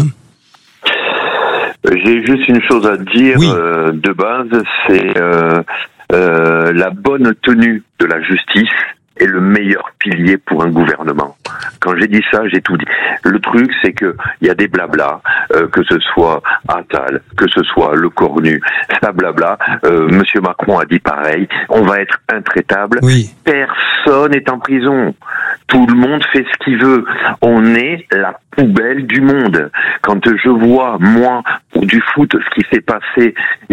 J'ai juste une chose à dire de base, c'est la bonne tenue de la justice est le meilleur pilier pour un gouvernement. Quand j'ai dit ça, j'ai tout dit. Le truc, c'est que il y a des blabla, que ce soit Attal, que ce soit Lecornu, ça blabla. Monsieur Macron a dit pareil. On va être intraitable. Oui. Personne n'est en prison. Tout le monde fait ce qu'il veut. On est la poubelle du monde. Quand je vois, moi, pour du foot, ce qui s'est passé,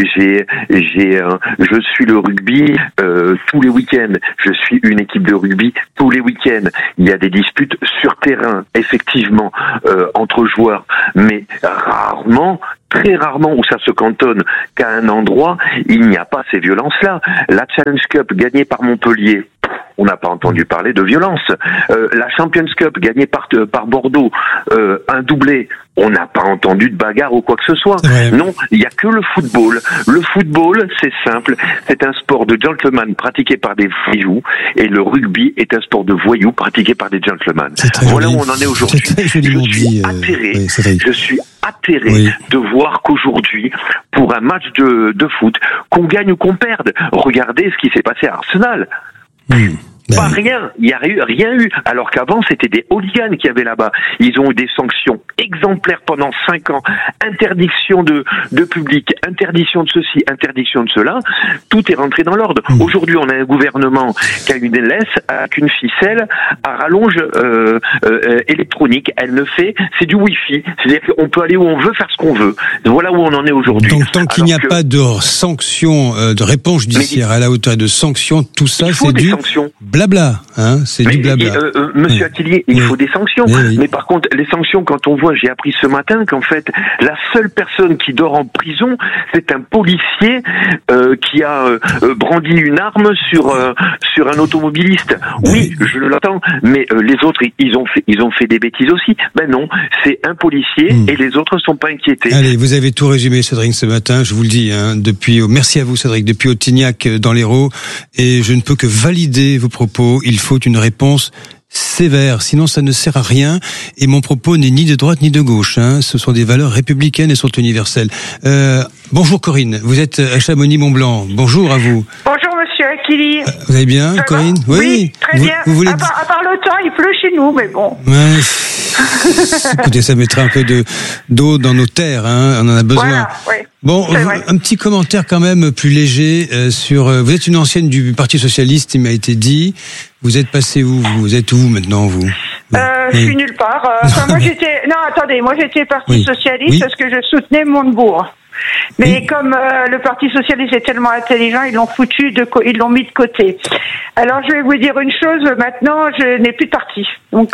je suis le rugby tous les week-ends. Je suis une équipe de rugby tous les week-ends. Il y a des disputes sur terrain, effectivement, entre joueurs, mais rarement, très rarement, où ça se cantonne qu'à un endroit, il n'y a pas ces violences-là. La Challenge Cup gagnée par Montpellier, on n'a pas entendu parler de violence. La Champions Cup gagnée par Bordeaux, un doublé, on n'a pas entendu de bagarre ou quoi que ce soit. Non, il n'y a que le football. Le football, c'est simple, c'est un sport de gentleman pratiqué par des voyous, et le rugby est un sport de voyous pratiqué par des gentlemen. Voilà où on en est aujourd'hui. Je suis atterré de voir qu'aujourd'hui, pour un match de foot, qu'on gagne ou qu'on perde, regardez ce qui s'est passé à Arsenal. Pas rien, il n'y a rien eu. Alors qu'avant, c'était des hooligans qui avaient là-bas. Ils ont eu des sanctions exemplaires pendant 5 ans. Interdiction de public, interdiction de ceci, interdiction de cela. Tout est rentré dans l'ordre. Aujourd'hui, on a un gouvernement qui a une laisse avec une ficelle à rallonge électronique. Elle ne fait, c'est du Wi-Fi. C'est-à-dire qu'on peut aller où on veut, faire ce qu'on veut. Voilà où on en est aujourd'hui. Donc, tant qu'il n'y a pas de sanctions, de réponse judiciaire à la hauteur de sanctions, tout ça, c'est du blabla, c'est du blabla. Monsieur Atelier, il faut des sanctions. Mais par contre, les sanctions, quand on voit, j'ai appris ce matin qu'en fait, la seule personne qui dort en prison, c'est un policier qui a brandi une arme sur un automobiliste. Oui, je l'entends, mais les autres, ils ont fait des bêtises aussi. Ben non, c'est un policier et les autres sont pas inquiétés. Allez, vous avez tout résumé, Cédric, ce matin. Je vous le dis, merci à vous, Cédric, depuis Ottignac dans l'Hérault, et je ne peux que valider vos propos. Il faut une réponse sévère, sinon ça ne sert à rien, et mon propos n'est ni de droite ni de gauche, ce sont des valeurs républicaines et sont universelles. Bonjour Corinne, vous êtes à Chamonix-Mont-Blanc, bonjour à vous. Bonjour monsieur Akili. Vous allez bien, Corinne? Oui, très bien. Vous voulez... à part le temps, il pleut chez nous, mais bon. Écoutez, ça mettrait un peu d'eau dans nos terres, on en a besoin. Voilà, oui. Bon, un petit commentaire quand même plus léger sur... vous êtes une ancienne du Parti Socialiste, il m'a été dit. Vous êtes passé où? Vous êtes où maintenant, vous? Je suis nulle part. Moi j'étais Parti Socialiste parce que je soutenais Montebourg. Mais comme le Parti Socialiste est tellement intelligent, ils l'ont mis de côté. Alors je vais vous dire une chose, maintenant je n'ai plus de parti. Donc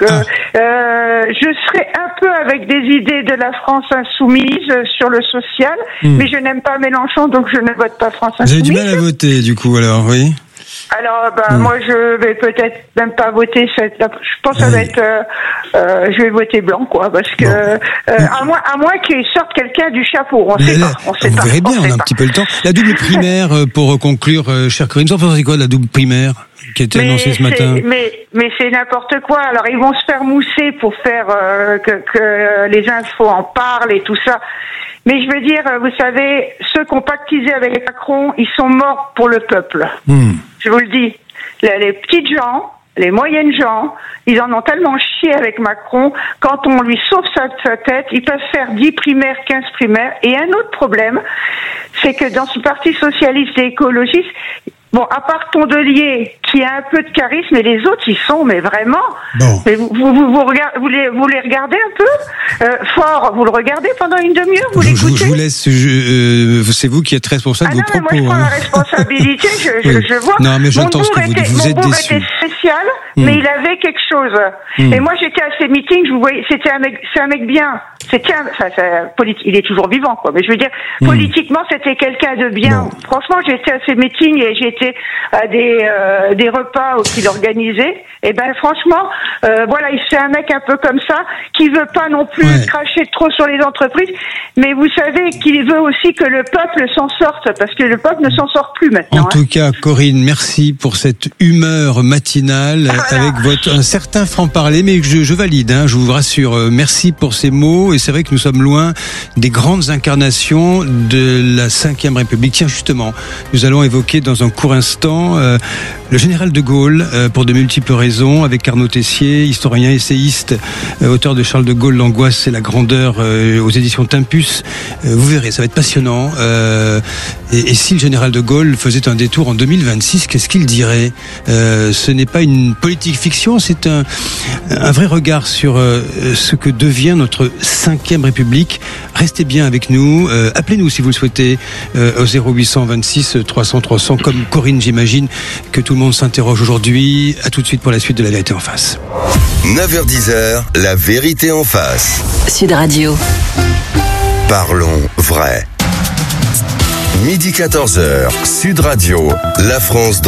je serai un peu avec des idées de la France insoumise sur le social, mais je n'aime pas Mélenchon, donc je ne vote pas France insoumise. Vous avez du mal à voter du coup alors, oui? Alors, moi, je vais peut-être même pas voter cette. Je pense que ça va être. Je vais voter blanc, quoi, parce que à moins qu'il sorte quelqu'un du chapeau, on sait pas. Vous verrez bien, on a un petit peu le temps. La double primaire, pour conclure, cher Corinne, vous en pensez quoi de la double primaire qui a été annoncée ce matin? Mais c'est n'importe quoi. Alors, ils vont se faire mousser pour faire que les infos en parlent et tout ça. Mais je veux dire, vous savez, ceux qui ont pactisé avec Macron, ils sont morts pour le peuple. Je vous le dis. Les petites gens, les moyennes gens, ils en ont tellement chié avec Macron. Quand on lui sauve sa tête, ils peuvent faire 10 primaires, 15 primaires. Et un autre problème, c'est que dans ce parti socialiste et écologiste, bon, à part Tondelier, qui a un peu de charisme, et les autres, ils sont, mais vraiment. Mais vous les regardez un peu? Fort, vous le regardez pendant une demi-heure, vous l'écoutez? Je vous laisse, c'est vous qui êtes responsable de vos propos. Moi, je prends la responsabilité, je vois. Non, mais j'entends ce que vous dites, vous êtes déçu. Mon bourg était spécial, mais il avait quelque chose. Et moi, j'étais à ces meetings, je vous voyais, c'est un mec bien. Il est toujours vivant, quoi. Mais je veux dire, politiquement, c'était quelqu'un de bien. Franchement, j'étais à ces meetings et j'étais à des repas qu'il organisait. Et ben, franchement, voilà, c'est un mec un peu comme ça, qui veut pas non plus cracher trop sur les entreprises. Mais vous savez qu'il veut aussi que le peuple s'en sorte, parce que le peuple ne s'en sort plus maintenant. En tout cas, Corinne, merci pour cette humeur matinale avec un certain franc-parler, mais je valide, je vous rassure. Merci pour ces mots. Et c'est vrai que nous sommes loin des grandes incarnations de la Ve République. Tiens, justement, nous allons évoquer dans un court instant le général de Gaulle, pour de multiples raisons, avec Arnaud Tessier, historien, essayiste, auteur de Charles de Gaulle, l'angoisse et la grandeur, aux éditions Tempus. Vous verrez, ça va être passionnant. Et si le général de Gaulle faisait un détour en 2026, qu'est-ce qu'il dirait? Ce n'est pas une politique fiction, c'est un vrai regard sur ce que devient notre Ve République. Restez bien avec nous. Appelez-nous si vous le souhaitez au 0826 300 300. Comme Corinne, j'imagine que tout le monde s'interroge aujourd'hui. À tout de suite pour la suite de La Vérité en face. 9h-10h, La Vérité en face. Sud Radio. Parlons vrai. Midi 14h, Sud Radio, la France dans